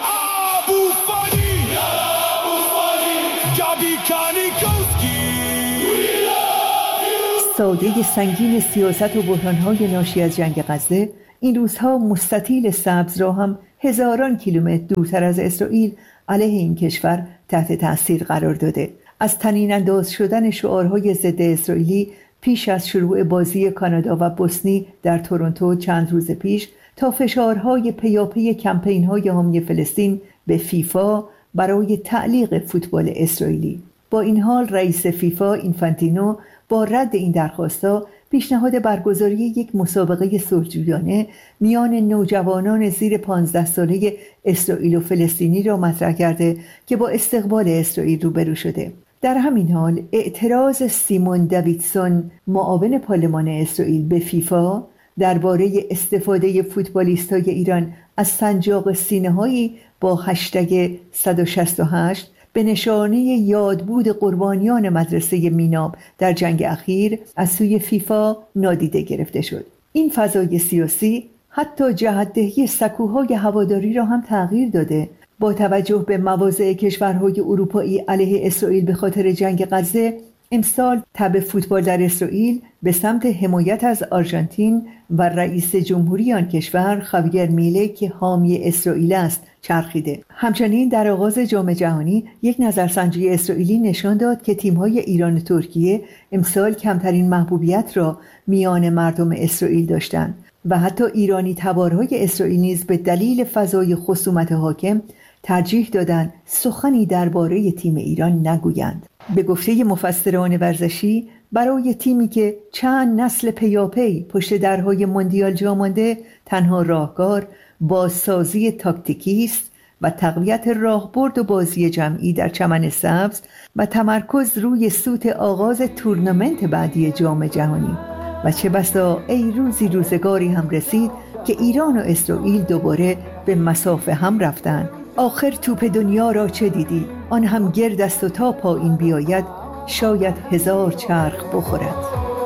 ساده سنگین سیاست و بحران‌های ناشی از جنگ غزه این روزها مستطیل سبز را هم هزاران کیلومتر دورتر از اسرائیل علیه این کشور تحت تأثیر قرار داده. از طنین انداز شدن شعارهای ضد اسرائیلی پیش از شروع بازی کانادا و بوسنی در تورنتو چند روز پیش تا فشارهای پیاپی کمپین‌های حامی فلسطین به فیفا برای تعلیق فوتبال اسرائیلی. با این حال رئیس فیفا اینفانتینو با رد این درخواست‌ها پیشنهاد برگزاری یک مسابقه صلح‌جویانه میان نوجوانان زیر پانزده ساله اسرائیل و فلسطینی را مطرح کرده که با استقبال اسرائیل روبرو شده. در همین حال اعتراض سیمون دویدسون معاون پارلمان اسرائیل به فیفا درباره استفاده فوتبالیست‌های ایران از سنجاق سینه‌هایی با هشتگ صد و شصت و هشت به نشانه یادبود قربانیان مدرسه میناب در جنگ اخیر از سوی فیفا نادیده گرفته شد. این فضای سیاسی حتی جهت‌دهی سکوهای هواداری را هم تغییر داده. با توجه به مواضع کشورهای اروپایی علیه اسرائیل به خاطر جنگ غزه، امسال تب فوتبال در اسرائیل به سمت حمایت از آرژانتین و رئیس جمهوری آن کشور خاویر میله که حامی اسرائیل است چرخیده. همچنین در آغاز جام جهانی یک نظرسنجی اسرائیلی نشان داد که تیم‌های ایران و ترکیه امسال کمترین محبوبیت را میان مردم اسرائیل داشتند و حتی ایرانی تبارهای اسرائیل نیز به دلیل فضای خصومت حاکم ترجیح دادند سخنی درباره تیم ایران نگویند. به گفته مفسران ورزشی، برای تیمی که چند نسل پیاپی پشت درهای موندیال جا مانده، تنها راهکار بازسازی تاکتیکی است و تقویت راهبرد و بازی جمعی در چمن سبز و تمرکز روی سوت آغاز تورنمنت بعدی جام جهانی. و چه بسا ای روزی روزگاری هم رسید که ایران و اسرائیل دوباره به مسافه هم رفتند. آخر توپ دنیا را چه دیدی؟ آن هم گرد است و تا پایین بیاید شاید هزار چرخ بخورد.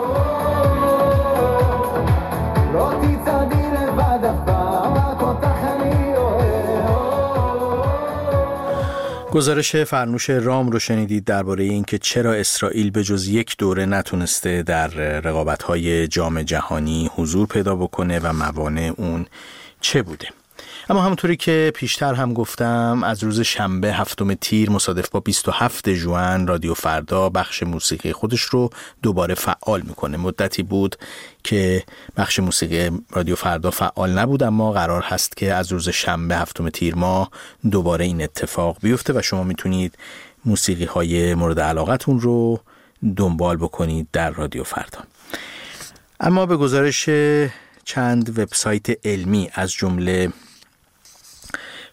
گزارش فرنوش رام رو شنیدید درباره اینکه چرا اسرائیل به جز یک دوره نتونسته در رقابت‌های جام جهانی حضور پیدا بکنه و موانع اون چه بوده. اما همونطوری که پیشتر هم گفتم، از روز شنبه هفتم تیر مصادف با بیست و هفتم ژوئن رادیو فردا بخش موسیقی خودش رو دوباره فعال میکنه. مدتی بود که بخش موسیقی رادیو فردا فعال نبود، اما قرار هست که از روز شنبه هفتم تیر ماه دوباره این اتفاق بیفته و شما میتونید موسیقی های مورد علاقتون رو دنبال بکنید در رادیو فردا. اما به گزارش چند وبسایت علمی از جمله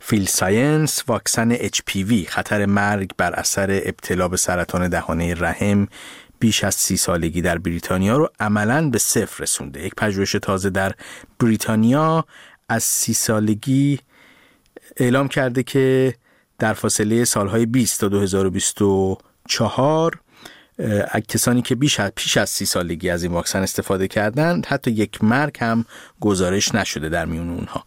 فیل ساینس واکسن اچ پی وی خطر مرگ بر اثر ابتلا به سرطان دهانه رحم بیش از سی سالگی در بریتانیا رو عملاً به صفر رسونده. یک پژوهش تازه در بریتانیا از سی سالگی اعلام کرده که در فاصله سالهای بیست تا دو هزار و بیست و چهار کسانی که بیش از پیش از سی سالگی از این واکسن استفاده کردند حتی یک مرگ هم گزارش نشده در میان اونها.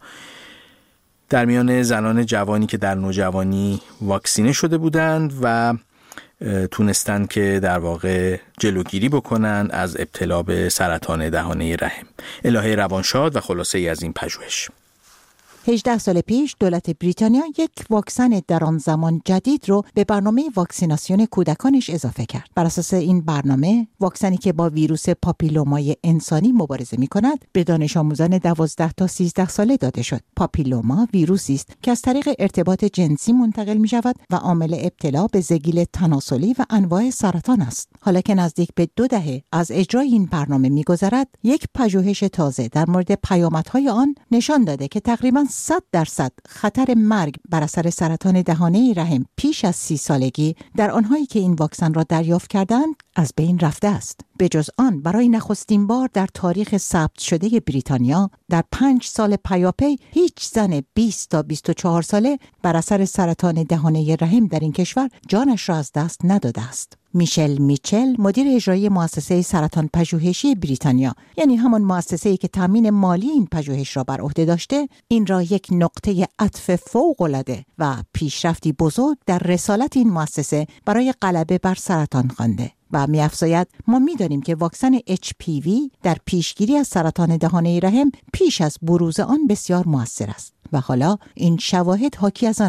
در میان زنان جوانی که در نوجوانی واکسینه شده بودند و تونستند که در واقع جلوگیری بکنن از ابتلا به سرطان دهانه رحم. الهه روانشاد و خلاصه ای از این پژوهش. هجده سال پیش دولت بریتانیا یک واکسن در آن زمان جدید رو به برنامه واکسیناسیون کودکانش اضافه کرد. بر اساس این برنامه، واکسنی که با ویروس پاپیلومای انسانی مبارزه می‌کند، به دانش آموزان دوازده تا سیزده ساله داده شد. پاپیلوما ویروسی است که از طریق ارتباط جنسی منتقل می‌شود و عامل ابتلا به زگیل تناسلی و انواع سرطان است. حالا که نزدیک به دو دهه از اجرای این برنامه می‌گذرد، یک پژوهش تازه در مورد پیامدهای آن نشان داده که تقریباً صد درصد خطر مرگ بر اثر سرطان دهانه رحم پیش از سی سالگی در آنهایی که این واکسن را دریافت کردند از بین رفته است. به جز آن، برای نخستین بار در تاریخ ثبت شده بریتانیا در پنج سال پیاپی هیچ زن بیست تا بیست و چهار ساله بر اثر سرطان دهانه رحم در این کشور جانش را از دست نداده است. میشل میچل، مدیر اجرایی مؤسسه سرطان پژوهشی بریتانیا، یعنی همان مؤسسه‌ای که تامین مالی این پژوهش را بر عهده داشته، این را یک نقطه عطف فوق‌العاده و پیشرفتی بزرگ در رسالت این مؤسسه برای غلبه بر سرطان خوانده و می‌افزاید ما می‌دانیم که واکسن اچ پی وی در پیشگیری از سرطان دهانه رحم پیش از بروز آن بسیار مؤثر است و حالا این شواهد حاکی از آن